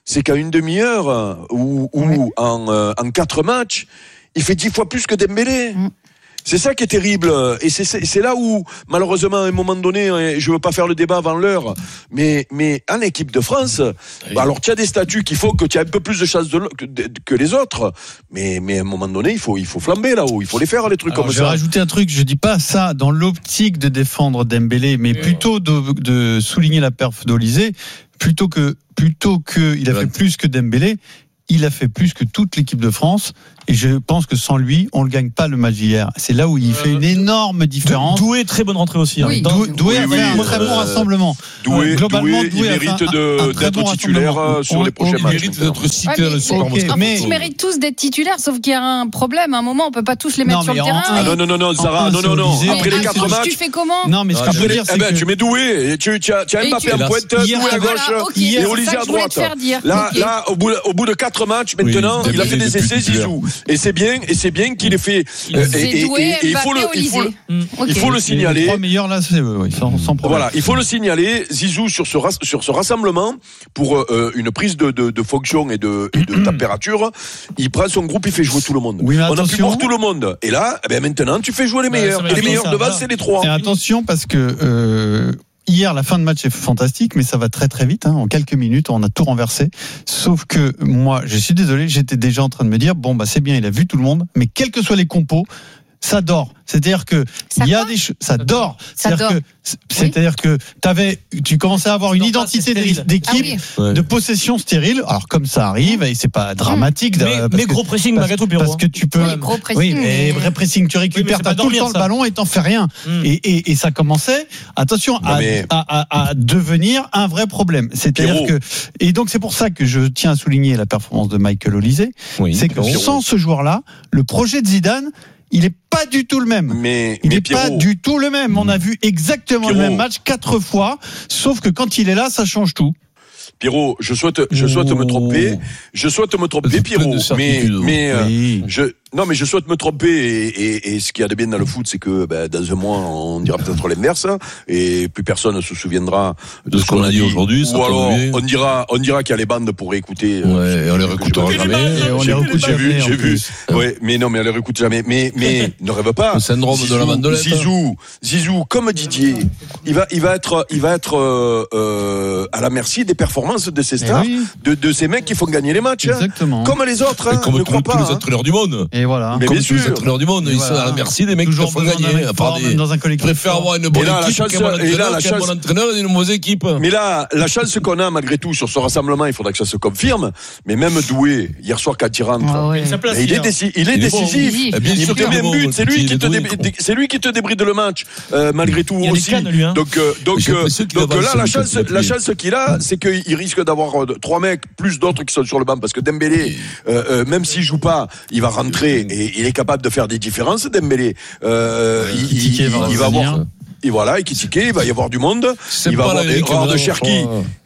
c'est qu'à une demi-heure ou, ou ouais. en, euh, en quatre matchs, il fait dix fois plus que Dembélé. Mm. C'est ça qui est terrible. Et c'est, c'est, c'est là où, malheureusement, à un moment donné, je veux pas faire le débat avant l'heure, mais, mais en équipe de France, oui. bah alors tu as des statuts qui font que tu as un peu plus de chances de, que, de, que les autres, mais, mais à un moment donné, il faut, il faut flamber là-haut, il faut les faire, les trucs alors, comme je ça. Je vais rajouter un truc, je dis pas ça dans l'optique de défendre Dembélé, mais oui. plutôt de, de souligner la perf d'Olysée, plutôt que, plutôt que il a fait plus que Dembélé, il a fait plus que toute l'équipe de France. Et je pense que sans lui, on ne gagne pas le match d'hier. C'est là où il fait une énorme différence. Doué, très bonne rentrée aussi. Oui. Hein. Doué, Doué oui, a fait oui, un très bon euh, rassemblement. Doué, Globalement, Doué, Doué il mérite un, de, un d'être bon titulaire sur on, les prochains matchs. Il mérite d'être cité ouais, sur okay. mais, Ils méritent tous d'être titulaires, sauf qu'il y a un problème. À un moment, on ne peut pas tous les mettre non, sur le terrain. Ah non, non, non, non, Sarah, non, non, non. Après les quatre matchs. Tu fais comment? Non, mais ce que je veux dire, c'est que. Tu mets Doué. Tu as Mbappé en pointe, Doué à gauche et Olysée à droite. Là, au bout de quatre matchs, maintenant, il a fait des essais, Zizou. Et c'est bien. C'est bien qu'il ait fait. Euh, et, doué, et, et il faut le, il faut le, mmh. okay. il faut le signaler. Les trois meilleurs là, c'est eux, oui, sans, sans problème. Voilà, il faut le signaler. Zizou sur ce sur ce rassemblement pour euh, une prise de, de, de fonction et de, et de température, il prend son groupe, il fait jouer tout le monde. Oui, on a pu voir tout le monde. Et là, eh bien maintenant, tu fais jouer les meilleurs. Bah, et les meilleurs ça, de base, c'est les trois. Et attention parce que. Euh, Hier, la fin de match est fantastique, mais ça va très très vite. Hein. En quelques minutes, on a tout renversé. Sauf que moi, je suis désolé, j'étais déjà en train de me dire, bon, bah c'est bien, il a vu tout le monde, mais quels que soient les compos, ça dort. C'est-à-dire que ça il y a des choses, ça dort. Ça c'est-à-dire dort. que c'est-à-dire oui. que t'avais, tu commençais à avoir une identité d'équipe, ah oui. de possession stérile. Alors comme ça arrive, et c'est pas dramatique. Mais, mais que, gros pressing, parce, Magatou Pierrot. Parce que tu peux. Oui, gros pressing. Oui, mais vrai pressing, tu récupères oui, tout le temps ça. le ballon et t'en fais rien. Mm. Et, et, et ça commençait, attention, à, mais... à, à, à devenir un vrai problème. C'est-à-dire Pierrot. que, et donc c'est pour ça que je tiens à souligner la performance de Michael Olysée. Oui, c'est que Pierrot. sans ce joueur-là, le projet de Zidane, il est pas du tout le même. Mais, il mais n'est Pierrot, pas du tout le même. On a vu exactement Pierrot. le même match quatre fois, sauf que quand il est là, ça change tout. Pierrot, je souhaite, je souhaite me tromper. Je souhaite me tromper, Pierrot. Mais, mais, oui. euh, je, non, mais je souhaite me tromper. Et, et, et ce qu'il y a de bien dans le foot, c'est que, ben, dans un mois, on dira peut-être l'inverse, et plus personne ne se souviendra de, de ce qu'on a dit aujourd'hui. Ou alors, on dira, on dira qu'il y a les bandes pour réécouter. Ouais, euh, et on les réécoutera jamais. Et on les réécoute J'ai vu, j'ai vu. Ouais. ouais, mais non, mais on les réécoute jamais. Mais, mais, ne rêve pas. Le syndrome Zizou, de la bandelette. Zizou, Zizou, comme Didier, il va, il va être, il va être, euh, euh, à la merci des performances de ces stars. Oui. De, de ces mecs qui font gagner les matchs. Exactement. Hein. Comme les autres. Hein, comme ne tous, pas, tous hein. les entraîneurs du monde. Et voilà. Mais comme bien tous sûr. les entraîneurs du monde. Et ils voilà. sont à la merci des mecs Toujours qui font gagner. À part des... dans un collectif. Ils préfèrent avoir une bonne et là, équipe chance, qu'un bon entraîneur, et là, la qu'un chance, bon entraîneur et une mauvaise équipe. Mais là, la chance qu'on a malgré tout sur ce rassemblement, il faudra que ça se confirme. Mais même Doué, hier soir quand il rentre, ah ouais. il est, déci- il est il décisif. Est bon, oui. Il te met un but. C'est lui qui te dé- c'est lui qui te débride le match. Euh, malgré tout aussi. Cannes, lui, hein. Donc euh, donc euh, donc là, la chance, la chance qu'il a, c'est qu'il risque d'avoir euh, trois mecs plus d'autres qui sont sur le banc parce que Dembélé, euh, euh, même s'il joue pas, il va rentrer et il est capable de faire des différences. Dembélé, euh, il, il, il, il va avoir. Et voilà, et Kitike, il va y avoir du monde. C'est il va y avoir des rares de Cherki.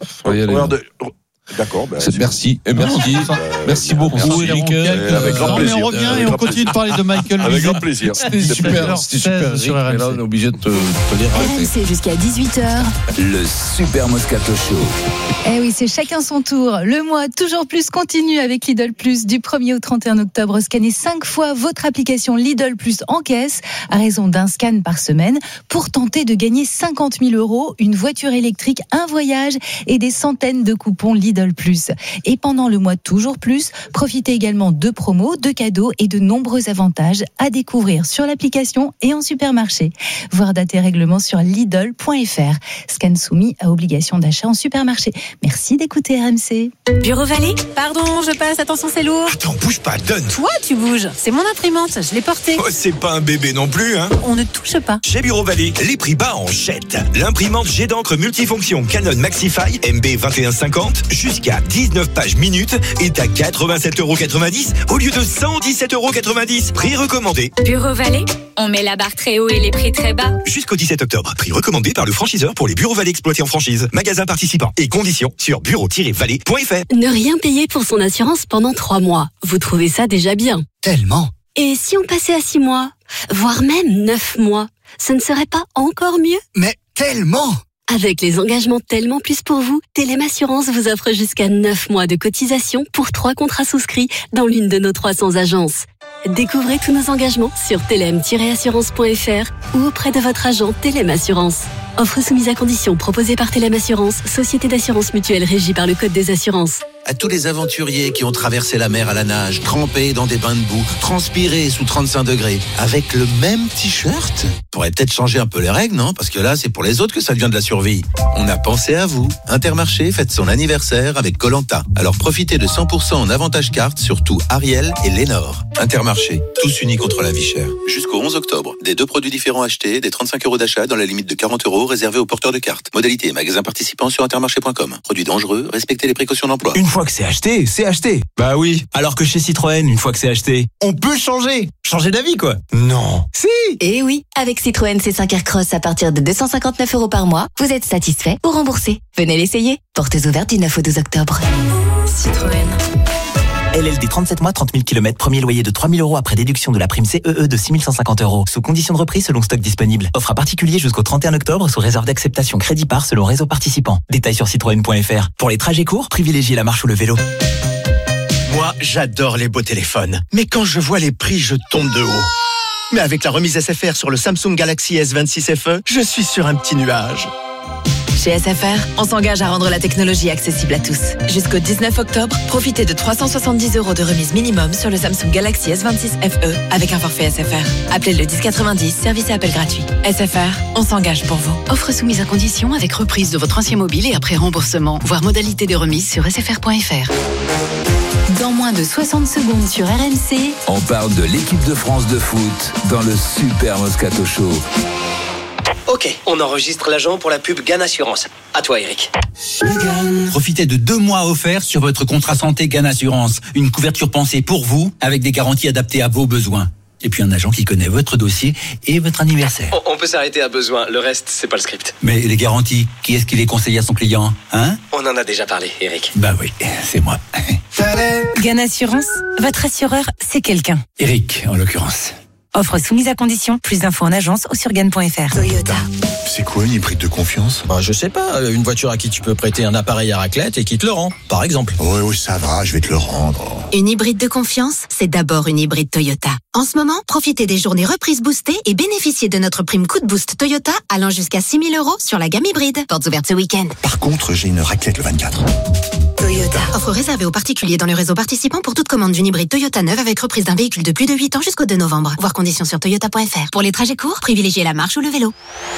D'accord. Ben, merci. Et merci. Euh, merci beaucoup, Eric. Avec grand plaisir. Mais on revient et on continue de parler de Michael. Avec grand plaisir. C'était super. C'était super. Sur R M C. Là, on est obligé de te les R M C jusqu'à dix-huit heures. Le Super Moscato Show. Eh oui, c'est chacun son tour. Le mois toujours plus continue avec Lidl Plus. Du premier au trente et un octobre, scannez cinq fois votre application Lidl Plus en caisse à raison d'un scan par semaine pour tenter de gagner cinquante mille euros, une voiture électrique, un voyage et des centaines de coupons Lidl Plus. Et pendant le mois toujours plus, profitez également de promos, de cadeaux et de nombreux avantages à découvrir sur l'application et en supermarché. Voir date et règlement sur Lidl point F R. Scan soumis à obligation d'achat en supermarché. Merci d'écouter R M C. Bureau Vallée, pardon, je passe, attention c'est lourd. Attends, bouge pas, donne. Toi, tu bouges, c'est mon imprimante, je l'ai portée. Oh, c'est pas un bébé non plus, hein. On ne touche pas. Chez Bureau Vallée, les prix bas en jette. L'imprimante jet d'encre multifonction Canon Maxify M B vingt et un cinquante jusqu'à dix-neuf pages minutes est à quatre-vingt-sept euros quatre-vingt-dix au lieu de cent dix-sept euros quatre-vingt-dix. Prix recommandé. Bureau Vallée, on met la barre très haut et les prix très bas. Jusqu'au dix-sept octobre. Prix recommandé par le franchiseur pour les Bureaux Vallée exploités en franchise. Magasin participant et conditions sur bureau tiret vallée point F R. Ne rien payer pour son assurance pendant trois mois. Vous trouvez ça déjà bien? Tellement. Et si on passait à six mois, voire même neuf mois, ce ne serait pas encore mieux? Mais tellement. Avec les engagements tellement plus pour vous, Telem Assurance vous offre jusqu'à neuf mois de cotisation pour trois contrats souscrits dans l'une de nos trois cents agences. Découvrez tous nos engagements sur telem tiret assurance point f r ou auprès de votre agent Telem Assurance. Offre soumise à conditions proposée par Telem Assurance, société d'assurance mutuelle régie par le Code des assurances. À tous les aventuriers qui ont traversé la mer à la nage, trempés dans des bains de boue, transpirés sous trente-cinq degrés, avec le même t-shirt, pourrait peut-être changer un peu les règles, non? Parce que là, c'est pour les autres que ça devient de la survie. On a pensé à vous. Intermarché fête son anniversaire avec Koh-Lanta. Alors profitez de cent pour cent en avantage carte sur tout Ariel et Lénore. Intermarché, tous unis contre la vie chère. Jusqu'au onze octobre, des deux produits différents achetés, des trente-cinq euros d'achat dans la limite de quarante euros réservés aux porteurs de cartes. Modalité et magasins participants sur intermarché point com. Produits dangereux, respectez les précautions d'emploi. Une fois que c'est acheté, c'est acheté. Bah oui. Alors que chez Citroën, une fois que c'est acheté, on peut changer. Changer d'avis, quoi. Non. Si. Et oui, avec Citroën C cinq Aircross à partir de deux cent cinquante-neuf euros par mois, vous êtes satisfait ou remboursé. Venez l'essayer. Portes ouvertes du neuf au douze octobre. Citroën. L L D trente-sept mois, trente mille kilomètres, premier loyer de trois mille euros après déduction de la prime C E E de six mille cent cinquante euros. Sous condition de reprise selon stock disponible. Offre à particulier jusqu'au trente et un octobre sous réserve d'acceptation crédit par selon réseau participant. Détails sur citroën point f r. Pour les trajets courts, privilégiez la marche ou le vélo. Moi, j'adore les beaux téléphones. Mais quand je vois les prix, je tombe de haut. Mais avec la remise S F R sur le Samsung Galaxy S vingt-six F E, je suis sur un petit nuage. Chez S F R, on s'engage à rendre la technologie accessible à tous. Jusqu'au dix-neuf octobre, profitez de trois cent soixante-dix euros de remise minimum sur le Samsung Galaxy S vingt-six F E avec un forfait S F R. Appelez le dix quatre-vingt-dix, service et appel gratuit. S F R, on s'engage pour vous. Offre soumise à condition avec reprise de votre ancien mobile et après remboursement. Voir modalité de remise sur s f r point f r. Dans moins de soixante secondes sur R M C, on parle de l'équipe de France de foot dans le Super Moscato Show. Ok, on enregistre l'agent pour la pub Gann Assurance. À toi, Eric. Profitez de deux mois offerts sur votre contrat santé Gann Assurance. Une couverture pensée pour vous, avec des garanties adaptées à vos besoins. Et puis un agent qui connaît votre dossier et votre anniversaire. On, on peut s'arrêter à besoin, le reste, c'est pas le script. Mais les garanties, qui est-ce qui les conseille à son client, hein? On en a déjà parlé, Eric. Bah oui, c'est moi. Gann Assurance, votre assureur, c'est quelqu'un. Eric, en l'occurrence. Offre soumise à condition. Plus d'infos en agence ou sur gann point f r. Toyota. C'est quoi une hybride de confiance? Bah, je sais pas, une voiture à qui tu peux prêter un appareil à raclette et qui te le rend, par exemple. Oui, oui, ça va, je vais te le rendre. Une hybride de confiance, c'est d'abord une hybride Toyota. En ce moment, profitez des journées reprises boostées et bénéficiez de notre prime coup de boost Toyota allant jusqu'à six mille euros sur la gamme hybride. Portes ouvertes ce week-end. Par contre, j'ai une raclette le vingt-quatre. Toyota. Offre réservée aux particuliers dans le réseau participant pour toute commande d'une hybride Toyota neuve avec reprise d'un véhicule de plus de huit ans jusqu'au deux novembre. Voir conditions sur toyota point f r. Pour les trajets courts, privilégiez la marche ou le vélo.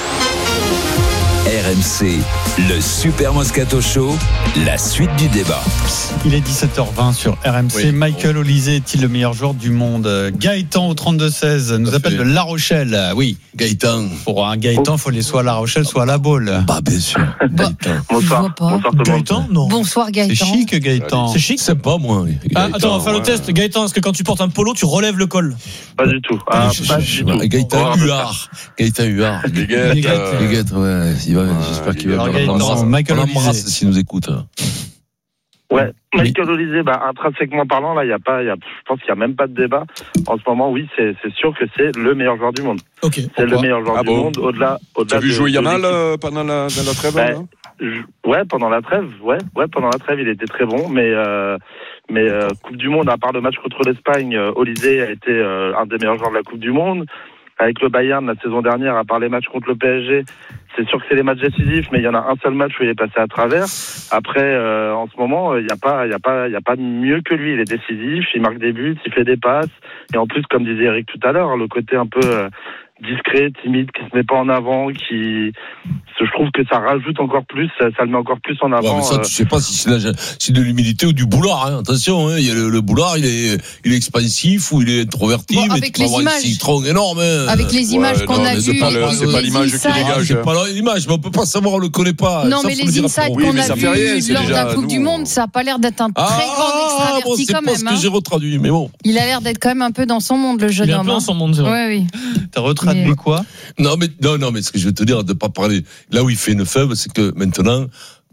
R M C, le Super Moscato Show, la suite du débat. Il est dix-sept heures vingt sur R M C. Oui. Michael Olysée est-il le meilleur joueur du monde? Gaëtan au trente-deux seize nous appelle de La Rochelle. Oui, Gaëtan. Pour un Gaëtan, il faut aller soit à La Rochelle, soit à La Baule. Bah, bien sûr. Gaëtan. Bonsoir. Bonsoir Gaëtan, non. Bonsoir Gaëtan. C'est chic, Gaëtan. C'est chic. C'est pas moi. Ah, attends, on va faire le test. Gaëtan, est-ce que quand tu portes un polo, tu relèves le col? Pas du tout. Ah, pas du tout. Gaëtan Huard. Gaëtan Huard. Les gars, les gars, ouais. J'espère qu'il va. Alors, Gaëtan, Michael Olysée, s'il nous écoute. Ouais, Michael Olysée, bah, intrinsèquement parlant, là, il y a pas, y a, je pense qu'il n'y a même pas de débat. En ce moment, oui, c'est, c'est sûr que c'est le meilleur joueur du monde. Ok. C'est Pourquoi le meilleur joueur ah du bon monde. Au-delà, au-delà. T'as vu de, jouer de Yamal euh, pendant la, dans la trêve? bah, je, Ouais, pendant la trêve, ouais, ouais, pendant la trêve, il était très bon, mais, euh, mais euh, Coupe du Monde, à part le match contre l'Espagne, euh, Olysée a été euh, un des meilleurs joueurs de la Coupe du Monde. Avec le Bayern la saison dernière, à part les matchs contre le P S G, c'est sûr que c'est les matchs décisifs, mais il y en a un seul match où il est passé à travers. Après, euh, en ce moment, il n'y a pas, il y a pas, il y a pas mieux que lui. Il est décisif, il marque des buts, il fait des passes, et en plus, comme disait Eric tout à l'heure, le côté un peu euh, discret, timide, qui se met pas en avant, qui, je trouve que ça rajoute encore plus, ça, ça le met encore plus en avant. Ouais, mais ça, tu sais pas si c'est, la, c'est de l'humilité ou du boulard. Hein. Attention, hein, il y a le, le boulard, il est, il est expansif ou il est introverti, bon, mais avec tu peux avoir un citron énorme. Hein. Avec les images ouais, qu'on non, a vues, c'est pas, le, c'est pas l'image qui dégage. C'est pas l'image, mais on peut pas savoir, on le connaît pas. Non, ça, mais les insights qu'on a vus lors de la Coupe du Monde, ça a pas l'air d'être un très ah, grand extraverti bon, c'est quand pas même. ce que hein. j'ai retraduit, mais bon. Il a l'air d'être quand même un peu dans son monde, le jeune homme. Il est homme. un peu dans son monde, c'est vrai. Ouais, oui. T'as retraduit mais... quoi? Non, mais non, non, mais ce que je veux te dire, de pas parler. Là où il fait une faible, c'est que maintenant,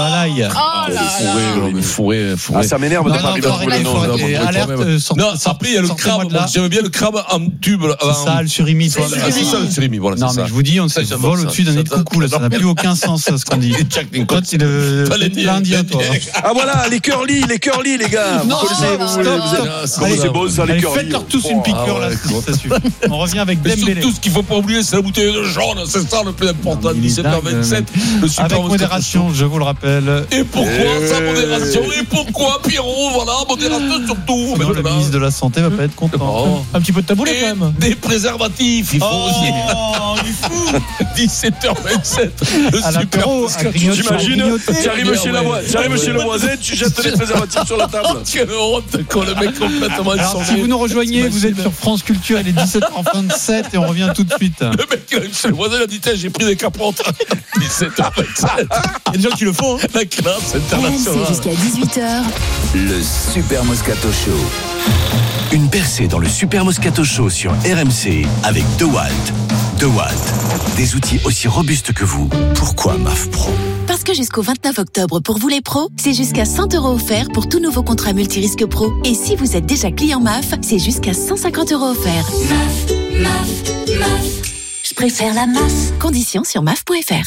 à l'ail. Oh là Le fourré, fourré. Ah, ça m'énerve de parler de poulet. Alerte. Non, après, il y a le crabe. J'aime bien le crabe en tube. C'est ça, le surimi. Ah, c'est ça, le surimi. Voilà, non, mais je vous dis, on se vole au-dessus d'un nid de coucou, là. Ça n'a plus aucun sens, ce qu'on dit. Toi, c'est le, l'Indien, toi. Ah, voilà, les curly, les curly, les gars. Non, vous connaissez, stop, vous, stop. c'est beau, ça, les curly. Faites-leur tous une piqûre, là. Ça suffit. On revient avec Dembélé. Tout ce qu'il faut pas oublier, c'est la bouteille de jaune. C'est ça le plus important. dix-sept heures vingt-huit. vingt-sept, le super Avec Moscato modération, Show. je vous le rappelle. Et pourquoi Et ça, modération? Et pourquoi, Pierrot? Voilà, modération surtout. Sinon, le ministre de la Santé va pas être content. Oh. Un petit peu de taboulet quand même. Des préservatifs, il faut Oh, aussi. il est fou. dix-sept heures vingt-sept, le À super l'apéro, Moscato à grignoter. Show. T'imagines, tu arrives chez, la Ouais. voisine, tu arrives chez le voisin, tu jettes les préservatifs sur la table. Quelle honte, quand le mec complètement Alors, changé. si vous nous rejoignez, vous êtes sur France Culture, il est dix-sept heures vingt-sept et on revient tout de suite. Le mec, il arrive chez le voisin, il a dit, tiens, j'ai pris des capotes. dix-sept heures vingt-sept. Il y a des gens qui le font. Hein. La classe R M C internationale. jusqu'à dix-huit heures. Le Super Moscato Show. Une percée dans le Super Moscato Show sur R M C avec DeWalt. DeWalt, des outils aussi robustes que vous. Pourquoi M A F Pro? Parce que jusqu'au vingt-neuf octobre, pour vous les pros, c'est jusqu'à cent euros offerts pour tout nouveau contrat multirisque pro. Et si vous êtes déjà client M A F, c'est jusqu'à cent cinquante euros offerts. M A F, M A F, M A F. Je préfère la M A F. Conditions sur M A F point F R.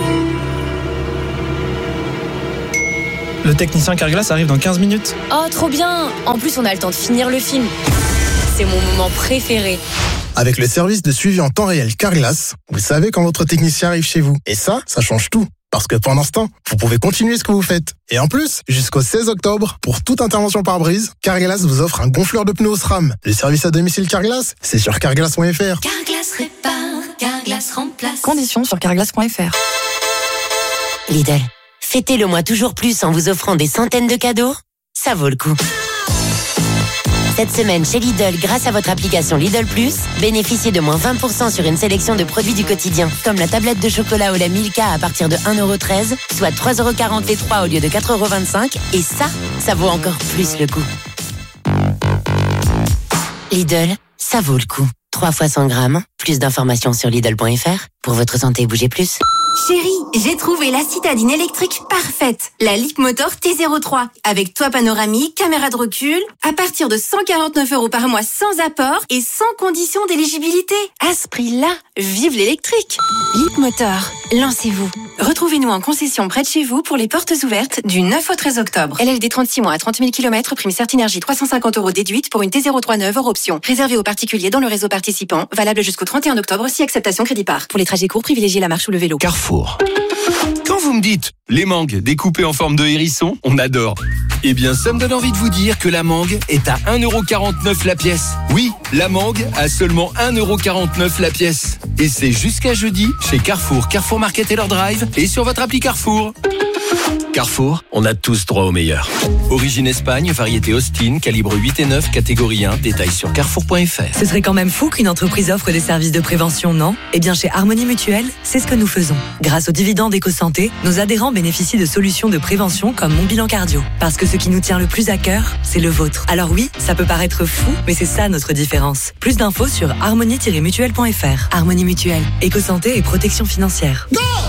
Le technicien Carglass arrive dans quinze minutes. Oh, trop bien! En plus, on a le temps de finir le film. C'est mon moment préféré. Avec le service de suivi en temps réel Carglass, vous savez quand votre technicien arrive chez vous. Et ça, ça change tout. Parce que pendant ce temps, vous pouvez continuer ce que vous faites. Et en plus, jusqu'au seize octobre, pour toute intervention par brise, Carglass vous offre un gonfleur de pneus au SRAM. Le service à domicile Carglass, c'est sur carglass point F R. Carglass répare, Carglass remplace. Conditions sur carglass point F R. Lidl, fêtez-le mois toujours plus en vous offrant des centaines de cadeaux. Ça vaut le coup. Cette semaine, chez Lidl, grâce à votre application Lidl Plus, bénéficiez de moins vingt pour cent sur une sélection de produits du quotidien, comme la tablette de chocolat au lait Milka à partir de un euro treize, soit trois euros quarante les trois au lieu de quatre euros vingt-cinq, et ça, ça vaut encore plus le coup. Lidl, ça vaut le coup. trois fois cent grammes, plus d'informations sur Lidl point F R. Pour votre santé, bougez plus. Chérie, j'ai trouvé la citadine électrique parfaite. La Leapmotor T zéro trois. Avec toit panoramique, caméra de recul, à partir de cent quarante-neuf euros par mois sans apport et sans condition d'éligibilité. À ce prix-là, vive l'électrique. Leapmotor, lancez-vous. Retrouvez-nous en concession près de chez vous pour les portes ouvertes du neuf au treize octobre. L L D trente-six mois à trente mille kilomètres, prime Certinergie trois cent cinquante euros déduite pour une T zéro trois neuve hors option. Réservé aux particuliers dans le réseau participant, valable jusqu'au trente et un octobre si acceptation crédit par. Pour les trajets courts, privilégiez la marche ou le vélo. Carrefour. Quand vous me dites les mangues découpées en forme de hérisson, on adore. Eh bien, ça me donne envie de vous dire que la mangue est à un euro quarante-neuf la pièce. Oui, la mangue à seulement un euro quarante-neuf la pièce. Et c'est jusqu'à jeudi chez Carrefour, Carrefour Market et leur drive et sur votre appli Carrefour. Carrefour, on a tous droit au meilleur. Origine Espagne, variété Austin, calibre huit et neuf, catégorie un, détails sur carrefour point F R. Ce serait quand même fou qu'une entreprise offre des services de prévention, non? Eh bien, chez Harmonie Mutuelle, c'est ce que nous faisons. Grâce aux dividendes EcoSanté, nos adhérents bénéficient de solutions de prévention comme Mon Bilan Cardio. Parce que ce qui nous tient le plus à cœur, c'est le vôtre. Alors oui, ça peut paraître fou, mais c'est ça notre différence. Plus d'infos sur harmonie tiret mutuelle point F R. Harmonie Mutuelle, EcoSanté et protection financière.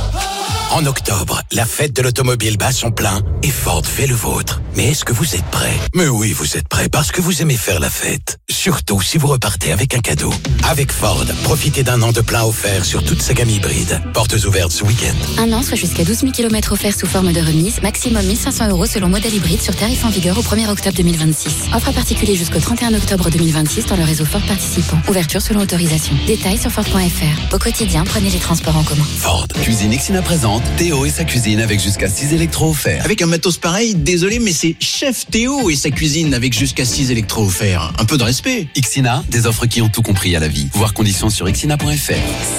En octobre, la fête de l'automobile bat son plein et Ford fait le vôtre. Mais est-ce que vous êtes prêts? Mais oui, vous êtes prêts parce que vous aimez faire la fête. Surtout si vous repartez avec un cadeau. Avec Ford, profitez d'un an de plein offert sur toute sa gamme hybride. Portes ouvertes ce week-end. Un an, soit jusqu'à douze mille kilomètres offerts sous forme de remise, maximum mille cinq cents euros selon modèle hybride sur tarif en vigueur au premier octobre deux mille vingt-six. Offre à particulier jusqu'au trente et un octobre deux mille vingt-six dans le réseau Ford participant. Ouverture selon autorisation. Détails sur Ford point F R. Au quotidien, prenez les transports en commun. Ford. Cuisine Ixina présente Théo et sa cuisine avec jusqu'à six électros offerts. Avec un matos pareil, désolé, mais c'est Chef Théo et sa cuisine avec jusqu'à six électros offerts. Un peu de respect. Ixina, des offres qui ont tout compris à la vie. Voir conditions sur ixina point F R.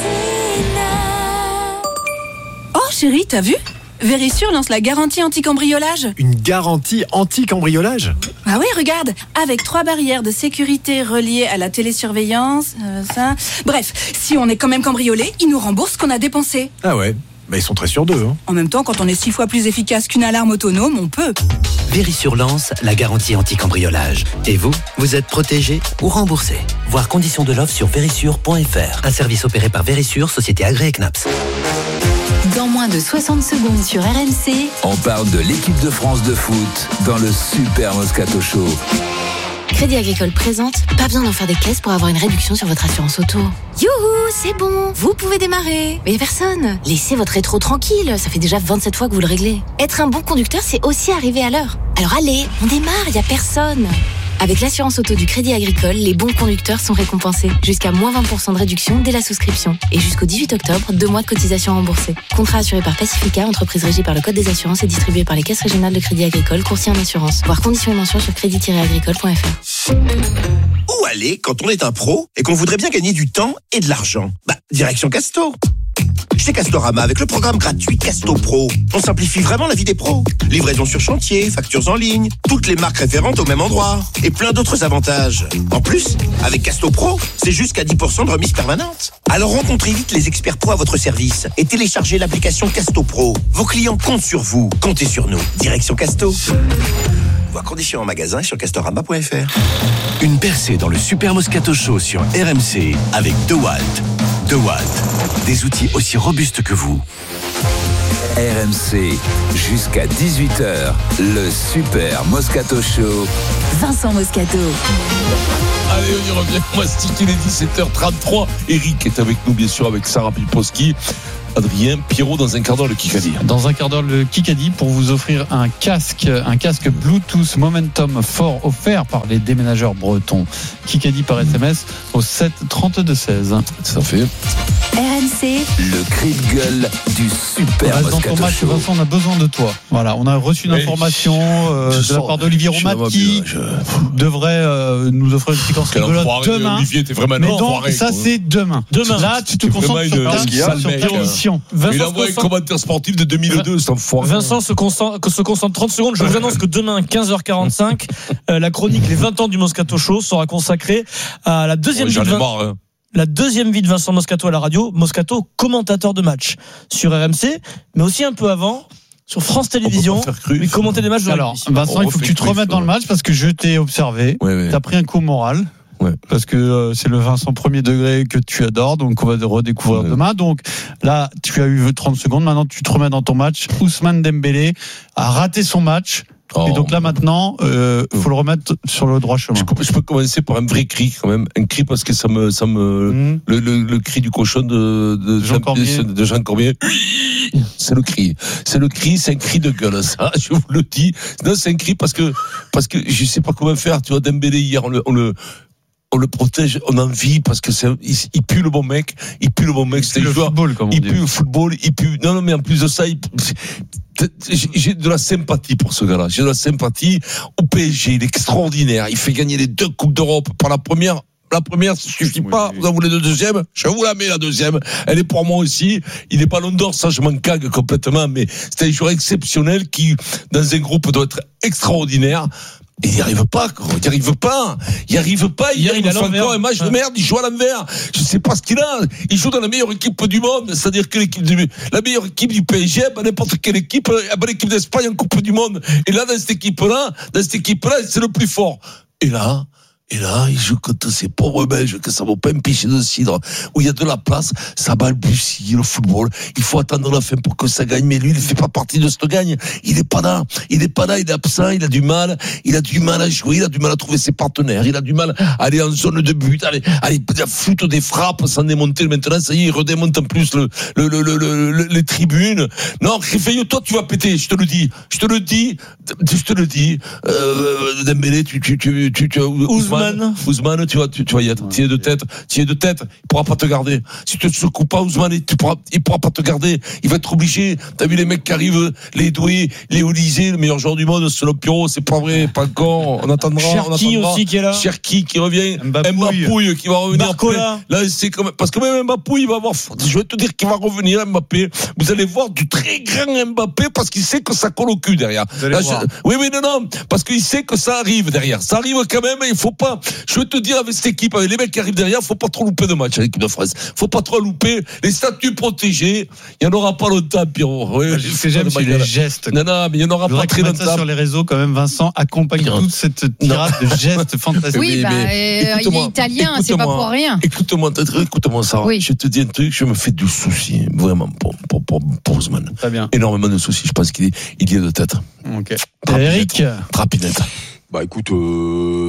Oh chérie, t'as vu? Vérissure lance la garantie anti-cambriolage. Une garantie anti-cambriolage? Ah oui, regarde, avec trois barrières de sécurité reliées à la télésurveillance, euh, ça... Bref, si on est quand même cambriolé, ils nous remboursent ce qu'on a dépensé. Ah ouais, bah ils sont très sûrs d'eux. Hein. En même temps, quand on est six fois plus efficace qu'une alarme autonome, on peut. Vérissure lance la garantie anti-cambriolage. Et vous, vous êtes protégé ou remboursé. Voir conditions de l'offre sur vérissure point F R. Un service opéré par Vérissure, société agréée C N A P S. Dans moins de soixante secondes sur R M C, On parle de l'équipe de France de foot dans le Super Moscato Show. Crédit Agricole présente, pas besoin d'en faire des caisses pour avoir une réduction sur votre assurance auto. Youhou, c'est bon, vous pouvez démarrer. Mais y a personne. Laissez votre rétro tranquille, ça fait déjà vingt-sept fois que vous le réglez. Être un bon conducteur, c'est aussi arriver à l'heure. Alors allez, on démarre, y a personne. Avec l'assurance auto du Crédit Agricole, les bons conducteurs sont récompensés. Jusqu'à moins vingt pour cent de réduction dès la souscription. Et jusqu'au dix-huit octobre, deux mois de cotisation remboursée. Contrat assuré par Pacifica, entreprise régie par le Code des assurances et distribué par les caisses régionales de Crédit Agricole, courtier en assurance. Voir conditions et mentions sur crédit tiret agricole point f r. Où aller quand on est un pro et qu'on voudrait bien gagner du temps et de l'argent? Bah, direction Casto. Chez Castorama, avec le programme gratuit Casto Pro, on simplifie vraiment la vie des pros. Livraison sur chantier, factures en ligne, toutes les marques référentes au même endroit et plein d'autres avantages. En plus, avec Casto Pro, c'est jusqu'à dix pour cent de remise permanente. Alors rencontrez vite les experts pro à votre service et téléchargez l'application Casto Pro. Vos clients comptent sur vous, comptez sur nous. Direction Casto. Voir conditions en magasin et sur castorama point f r. Une percée dans le Super Moscato Show sur R M C avec DeWalt. DeWalt, des outils aussi robustes que vous. R M C, jusqu'à dix-huit heures, le Super Moscato Show. Vincent Moscato. Allez, on y revient. Moi, stick, il est dix-sept heures trente-trois. Eric est avec nous, bien sûr, avec Sarah Pilpowski. Adrien, Pierrot, dans un quart d'heure, le Kikadi. Dans un quart d'heure, le Kikadi pour vous offrir un casque, un casque Bluetooth Momentum Fort offert par les déménageurs bretons. Kikadi par S M S au sept trente-deux seize. Ça fait. R M C. Le cri de gueule du Super Dans ton match, Vincent, on a besoin de toi. Voilà, on a reçu une Mais information euh, de la part d'Olivier Romat qui je... devrait euh, nous offrir une séquence rigolote demain. Olivier, t'es vraiment Mais donc, ça, quoi. C'est demain. Demain. Là, tu te concentres sur ta, sur ta mission. Il a envoyé un commentaire sportif de deux mille deux, c'est un foire. Vincent se concentre, se concentre trente secondes. Je vous annonce que demain, quinze heures quarante-cinq, euh, la chronique Les vingt ans du Moscato Show sera consacrée à la deuxième, ouais, vie, de marre, hein. la deuxième vie de Vincent Moscato à la radio. Moscato, commentateur de match sur R M C, mais aussi un peu avant sur France Télévisions, mais commenter des matchs de Alors, Vincent, il faut que tu te remettes dans le match parce que je t'ai observé. Ouais, ouais. Tu as pris un coup moral. Ouais. Parce que euh, c'est le Vincent premier degré que tu adores, donc on va te redécouvrir ouais. demain. Donc là, tu as eu trente secondes, maintenant tu te remets dans ton match. Ousmane Dembélé a raté son match. Oh. Et donc là maintenant, il euh, faut le remettre sur le droit chemin. Je peux, je peux commencer par un vrai cri quand même, un cri parce que ça me, ça me, mmh. le, le, le cri du cochon de, de Jean Cormier. De Jean Cormier. C'est le cri, c'est le cri, c'est un cri de gueule, ça, je vous le dis. Non, c'est un cri parce que, parce que je sais pas comment faire. Tu vois, Dembélé hier, on le, on le on le protège, on en vit parce que c'est, il, il pue le bon mec, il pue le bon mec, c'est le joueur, football, comme on il dit. pue le football, il pue, non, non, mais en plus de ça, il, j'ai de la sympathie pour ce gars-là, j'ai de la sympathie au P S G, il est extraordinaire, il fait gagner les deux Coupes d'Europe par la première. La première, ça suffit pas. Oui. Vous en voulez la deuxième? Je vous la mets, la deuxième. Elle est pour moi aussi. Il est pas Ballon d'Or, ça, je m'en cague complètement, mais c'est un joueur exceptionnel qui, dans un groupe, doit être extraordinaire. Et il n'y arrive pas, quoi. Il n'y arrive pas. Il n'y arrive pas. Hier, il, il a encore un match de merde. Il joue à l'envers. Je sais pas ce qu'il a. Il joue dans la meilleure équipe du monde. C'est-à-dire que l'équipe du, la meilleure équipe du P S G, bah, n'importe quelle équipe, bah, l'équipe d'Espagne en Coupe du Monde. Et là, dans cette équipe-là, dans cette équipe-là, c'est le plus fort. Et là, Et là, il joue contre ces pauvres Belges que ça vaut pas un pichet de cidre, où il y a de la place, ça balbutie le football. Il faut attendre la fin pour que ça gagne, mais lui, il fait pas partie de ce gagne. Il est pas là. Il est pas là, il est absent, il a du mal, il a du mal à jouer, il a du mal à trouver ses partenaires, il a du mal à aller en zone de but, aller, aller, la flûte des frappes sans démonter. Maintenant, ça y est, il redémonte en plus le, le, le, le, le les tribunes. Non, réveille-toi, tu vas péter, je te le dis. Je te le dis, je te le dis, euh, Dembélé, tu, tu, tu, tu, tu, Ousmane. Ousmane, tu vois, tu, tu vas y être. Tu es de tête, tu es de tête. Il pourra pas te garder. Si tu te secoues pas, Ousmane, tu pourras, il pourra pas te garder. Il va être obligé. T'as vu les mecs qui arrivent, les Doué, les Olysée, le meilleur joueur du monde, selon Pierrot, c'est pas vrai, pas encore. On attendra. Cherki aussi qui est là. Cherki qui revient. Mbapouille qui va revenir. Barcola. Là, c'est comme, parce que même Mbapouille, il va avoir, je vais te dire qu'il va revenir, Mbappé. Vous allez voir du très grand Mbappé parce qu'il sait que ça colle au cul derrière. Là, je, oui, oui, non, non. Parce qu'il sait que ça arrive derrière. Ça arrive quand même, il faut pas. Je veux te dire, avec cette équipe, avec les mecs qui arrivent derrière, faut pas trop louper de match avec l'équipe de France. Faut pas trop louper. Les statuts protégés, il y en aura pas longtemps, Pierrot. Oui, ce que j'aime, c'est les gestes. Non, non, mais il y en aura pas très longtemps. Ça sur les réseaux, quand même, Vincent accompagne toute cette tirade de gestes fantastiques. Oui, bah, euh, il est italien, c'est pas pour rien. Écoute-moi, écoute-moi ça. Oui. Je te dis un truc, je me fais du souci, vraiment, pour, pour, pour, pour Ousmane. Très bien. Énormément de soucis. Je pense qu'il est, il y est de tête. Ok. Eric. Trapinette. Bah écoute, euh,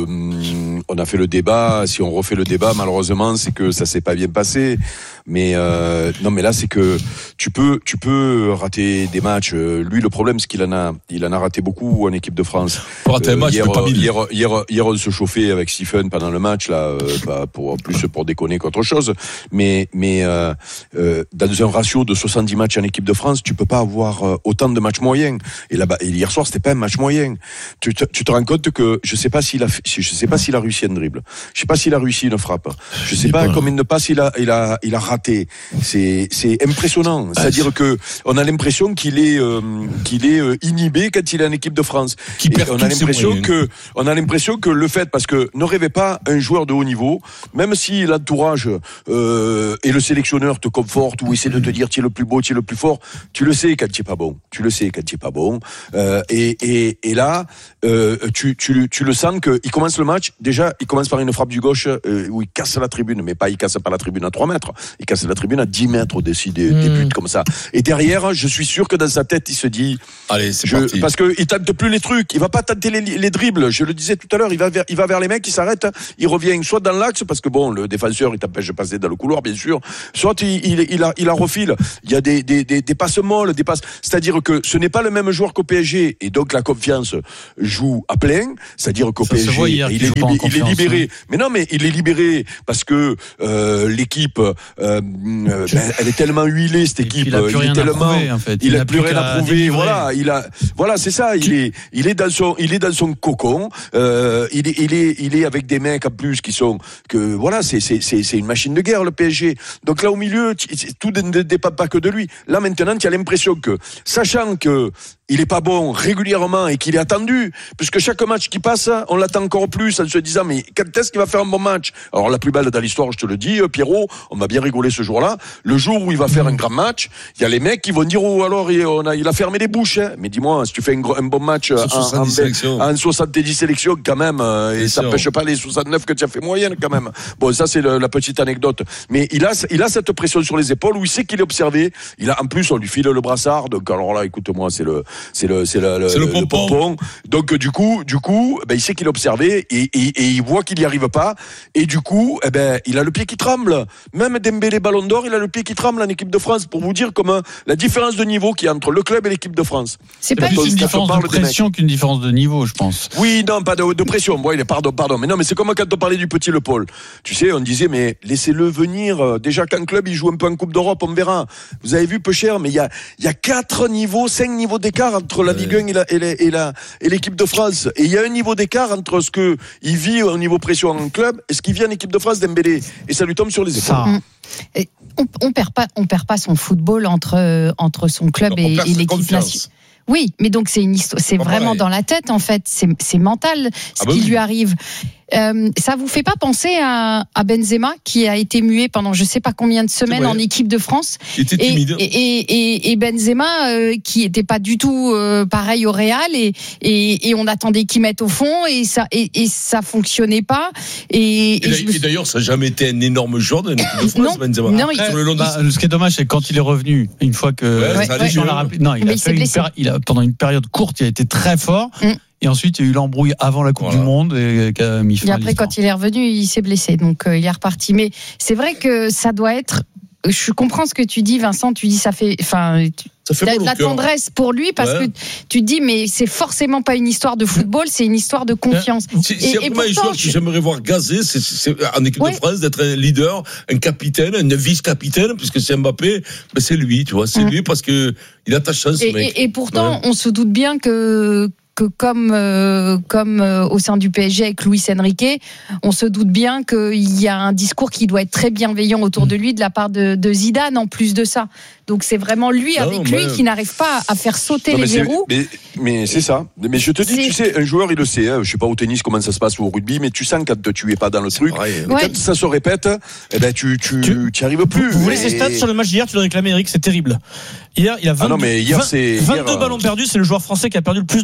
on a fait le débat. Si on refait le débat, malheureusement, c'est que ça s'est pas bien passé. Mais euh, non, mais là, c'est que tu peux, tu peux rater des matchs. Lui, le problème, c'est qu'il en a, il en a raté beaucoup en équipe de France. Pour rater un match, hier, pas hier, hier, hier, on se chauffait avec Stephen pendant le match là, euh, bah, pour plus pour déconner qu'autre chose. Mais, mais euh, euh, dans un ratio de soixante-dix matchs en équipe de France, tu peux pas avoir euh, autant de matchs moyens. Et là-bas, et hier soir, c'était pas un match moyen. Tu te, tu te rends compte que je sais pas s'il a, je sais pas s'il a réussi un dribble. Je sais pas s'il a réussi une frappe. Je sais pas combien de passes il a, il a, il a raté. C'est, c'est impressionnant. C'est-à-dire que on a l'impression qu'il est, euh, qu'il est euh, inhibé quand il est en équipe de France. Qui perd on a l'impression que, on a l'impression que le fait, parce que ne rêvez pas un joueur de haut niveau, même si l'entourage euh, et le sélectionneur te confortent ou essaie de te dire tu es le plus beau, tu es le plus fort, tu le sais quand tu es pas bon. Tu le sais quand tu es pas bon. Euh, et, et, et là, euh, tu, tu, tu le sens qu'il commence le match. Déjà, il commence par une frappe du gauche euh, où il casse la tribune, mais pas il casse pas la tribune à trois mètres, il casse la tribune à dix mètres au-dessus des, mmh. des buts comme ça. Et derrière, je suis sûr que dans sa tête, il se dit, allez, c'est je, parti. Parce que il tente plus les trucs, il va pas tenter les, les dribbles. Je le disais tout à l'heure, il va vers, il va vers les mecs, il s'arrête, il revient soit dans l'axe parce que bon, le défenseur il t'empêche de passer dans le couloir, bien sûr. Soit il, il, il a, il a refile. Il y a des, des, des, des passes molles, des passes. C'est-à-dire que ce n'est pas le même joueur qu'au P S G et donc la confiance joue à plein. C'est-à-dire qu'au P S G, il, il, est, libéré, il est libéré. Mais non, mais il est libéré parce que euh, l'équipe, euh, ben, elle est tellement huilée cette équipe. Il a plus il rien est tellement, à prouver, en fait. Il, il a, a plus rien à prouver. Délivrer. Voilà, il a, voilà, c'est ça. Il est, il est dans son, il est dans son cocon. Euh, il est, il est, il est avec des mecs en plus qui sont que voilà, c'est, c'est, c'est, c'est une machine de guerre le P S G. Donc là au milieu, tout ne dépend pas que de lui. Là maintenant, tu as l'impression que, sachant que il est pas bon régulièrement et qu'il est attendu, puisque chaque match qui passe, on l'attend encore plus en se disant mais quand est-ce qu'il va faire un bon match? Alors la plus belle dans l'histoire, je te le dis, Pierrot, on va bien rigoler ce jour-là. Le jour où il va faire un grand match, il y a les mecs qui vont dire oh alors il, on a, il a fermé les bouches. Hein. Mais dis-moi, si tu fais un, un bon match en, en, en soixante-dix sélections quand même, euh, et ça n'empêche pas les soixante-neuf que tu as fait moyenne quand même. Bon, ça c'est le, la petite anecdote. Mais il a, il a cette pression sur les épaules où il sait qu'il est observé. Il a en plus on lui file le brassard. Donc alors là, écoute-moi, c'est le c'est le c'est le, le, c'est le, le pompon. Donc du coup du coup ben il sait qu'il est observé et, et, et il voit qu'il n'y arrive pas et du coup eh ben il a le pied qui tremble. Même Dembélé Ballon d'Or, il a le pied qui tremble en équipe de France pour vous dire comment la différence de niveau qu'il y a entre le club et l'équipe de France. C'est pas une différence de pression qu'une différence de niveau, je pense. Oui, non, pas de, de pression. Bon, il est pardon pardon mais non mais c'est comme quand on parlait du petit Le Paul. Tu sais, on disait mais laissez-le venir déjà qu'en club il joue un peu en Coupe d'Europe, on verra. Vous avez vu peu cher mais il y a il y a quatre niveaux, cinq niveaux d'écart entre la Ligue un et, la, et, la, et, la, et l'équipe de France. Et il y a un niveau d'écart entre ce que il vit au niveau pression en club et ce qu'il vit en équipe de France Dembélé. Et ça lui tombe sur les épaules. Et on, on perd pas, on perd pas son football entre entre son club et, et l'équipe nationale. Oui, mais donc c'est une histoire, c'est vraiment dans la tête en fait, c'est, c'est mental ce ah bah qui oui. lui arrive. Euh, ça vous fait pas penser à, à Benzema qui a été muet pendant je sais pas combien de semaines en équipe de France. Il était timide. Et, et, et, et Benzema euh, qui était pas du tout euh, pareil au Real et, et, et on attendait qu'il mette au fond et ça et, et ça fonctionnait pas. Et, et, et, et d'ailleurs ça n'a jamais été un énorme joueur de l'équipe de France non, Benzema. Non, Après, il... le bah, ce qui est dommage c'est que quand il est revenu une fois que ouais, ouais, ça ouais, ouais. Rappelé, non il a, il fait une péri- il a pendant une période courte il a été très fort. Mm. Et ensuite, il y a eu l'embrouille avant la Coupe voilà. du Monde. Et, et, et après, quand il est revenu, il s'est blessé. Donc, euh, il est reparti. Mais c'est vrai que ça doit être... Je comprends ce que tu dis, Vincent. Tu dis, ça fait... Enfin, ça fait la, la tendresse pour lui, parce ouais. que tu dis, mais c'est forcément pas une histoire de football, c'est une histoire de confiance. C'est, et, c'est et pourtant, un joueur que j'aimerais voir gazer, c'est, c'est en équipe ouais. de France, d'être un leader, un capitaine, un vice-capitaine, puisque c'est Mbappé, mais c'est lui, tu vois. C'est hum. lui parce que il a ta chance, et, mec. Et, et pourtant, ouais. on se doute bien que... que comme euh, comme euh, au sein du P S G avec Luis Enrique, on se doute bien qu'il y a un discours qui doit être très bienveillant autour de lui de la part de, de Zidane en plus de ça. Donc c'est vraiment lui non, avec lui qui n'arrive pas à faire sauter non, les verrous. Mais, mais c'est ça. Mais je te dis, c'est... tu sais, un joueur il le sait. Hein, je sais pas au tennis comment ça se passe ou au rugby, mais tu sens quand tu es pas dans le truc. Ouais. Quand ça se répète, eh ben tu tu tu, tu arrives plus. Vous voulez ces stats sur le match d'hier? Tu dois réclamer Eric, c'est terrible. Hier, il a vingt-deux, ah non, mais hier, c'est, vingt-deux hier, ballons perdus. C'est le joueur français qui a perdu le plus de ballons.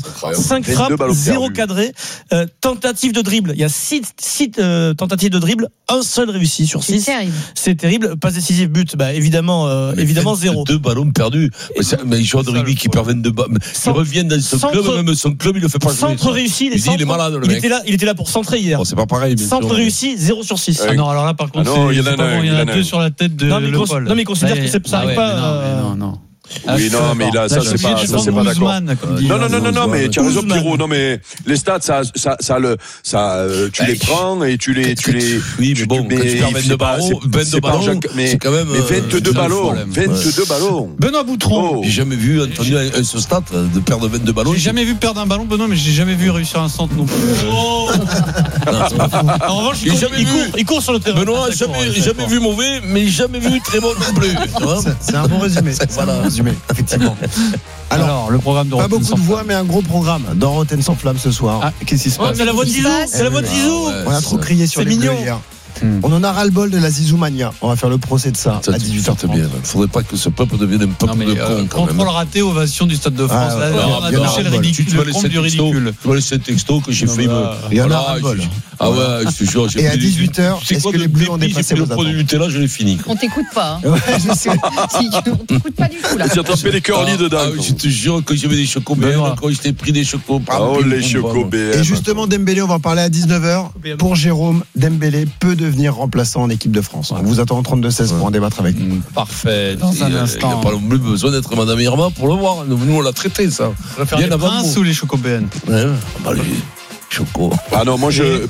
cinq frappes, zéro cadré. Euh, tentative de dribble. Il y a six euh, tentatives de dribble, un seul réussi sur six. C'est terrible. C'est terrible. Passe décisive, but. Bah, évidemment, euh, évidemment zéro. Deux ballons perdus. Mais, ça, mais il joue de rugby qui perd vingt-deux ballons. Il revient dans son centre, club, même son club, il le fait pas jouer. Centre réussi. Il, centres, il est malade, le il mec. Était là, il était là pour centrer hier. Bon, c'est pas pareil. Centre sûr, réussi, zéro sur six. Ah non, alors là, par contre, ah non, c'est, il y en a, c'est pas bon, il y en a deux sur la tête de non, mais Le cons- Paul. non, mais il considère que c'est, ça n'arrive ah ouais, pas. Mais non, mais non, non. Oui, Ah, non, mais là, ça, c'est pas, ça, c'est pas d'accord. Non, non, non, non, non, mais tu as raison, Pierrot. Non, mais les stats, ça, ça, ça, le, ça, euh, tu les prends et tu les, tu les. Oui, mais bon, quand tu perds vingt-deux ballons, vingt-deux ballons, c'est quand même. Mais vingt-deux ballons, vingt-deux ballons. Benoît Boutron. J'ai jamais vu Anthony à ce stade de perdre vingt-deux ballons. J'ai jamais vu perdre un ballon, Benoît, mais j'ai jamais vu réussir un centre non plus. Oh en revanche, il, court, il, court, il court sur le terrain. Benoît, jamais, jamais vu mauvais, mais jamais vu très bon non plus. C'est un bon résumé. C'est un bon résumé, effectivement. Alors, Alors, le programme de pas Rotten beaucoup de voix, mais un gros programme dans Rotten sans flamme ce soir. Ah, qu'est-ce qui se passe? Oh, c'est la voix de Zizou. C'est la voix de Zizou. On a trop crié sur c'est les mignon. Bleus hier. Hmm. On en a ras-le-bol de la Zizoumania. On va faire le procès de ça, ça à dix-huit heures trente. Il ne faudrait pas que ce peuple devienne un peuple non, mais, de euh, cons. Quand contrôle même. raté, ovation du Stade de France. Ah, là, ouais, on a ouais, touché le ridicule. Tu vas Le comble du ridicule. Tu vas laisser un texto que j'ai non, fait. là, il y en a voilà, ras-le-bol. Ah ouais, je te jure. Et à dix-huit heures, est-ce que les Bleus ont dépassé le vos produit attentes? Nutella, je l'ai fini. On t'écoute pas. Hein. Ouais, je sais. On t'écoute pas du tout là. Tu as tapé les curly dedans. Ah, je te jure, quand j'avais des chocobers, quand j'étais pris des chocos. Oh, les chocobers. Et justement, Dembélé, on va en parler à dix-neuf heures. Pour Jérôme, Dembélé peut devenir remplaçant en équipe de France. On vous attend au trente-deux seize pour en débattre avec nous. Parfait. Dans un instant. Il n'y a pas non plus besoin d'être Madame Irma pour le voir. Nous, on l'a traité, ça. Bien les princes ou les chocobéennes? Ouais, bah, les chocos. Ah non, moi je.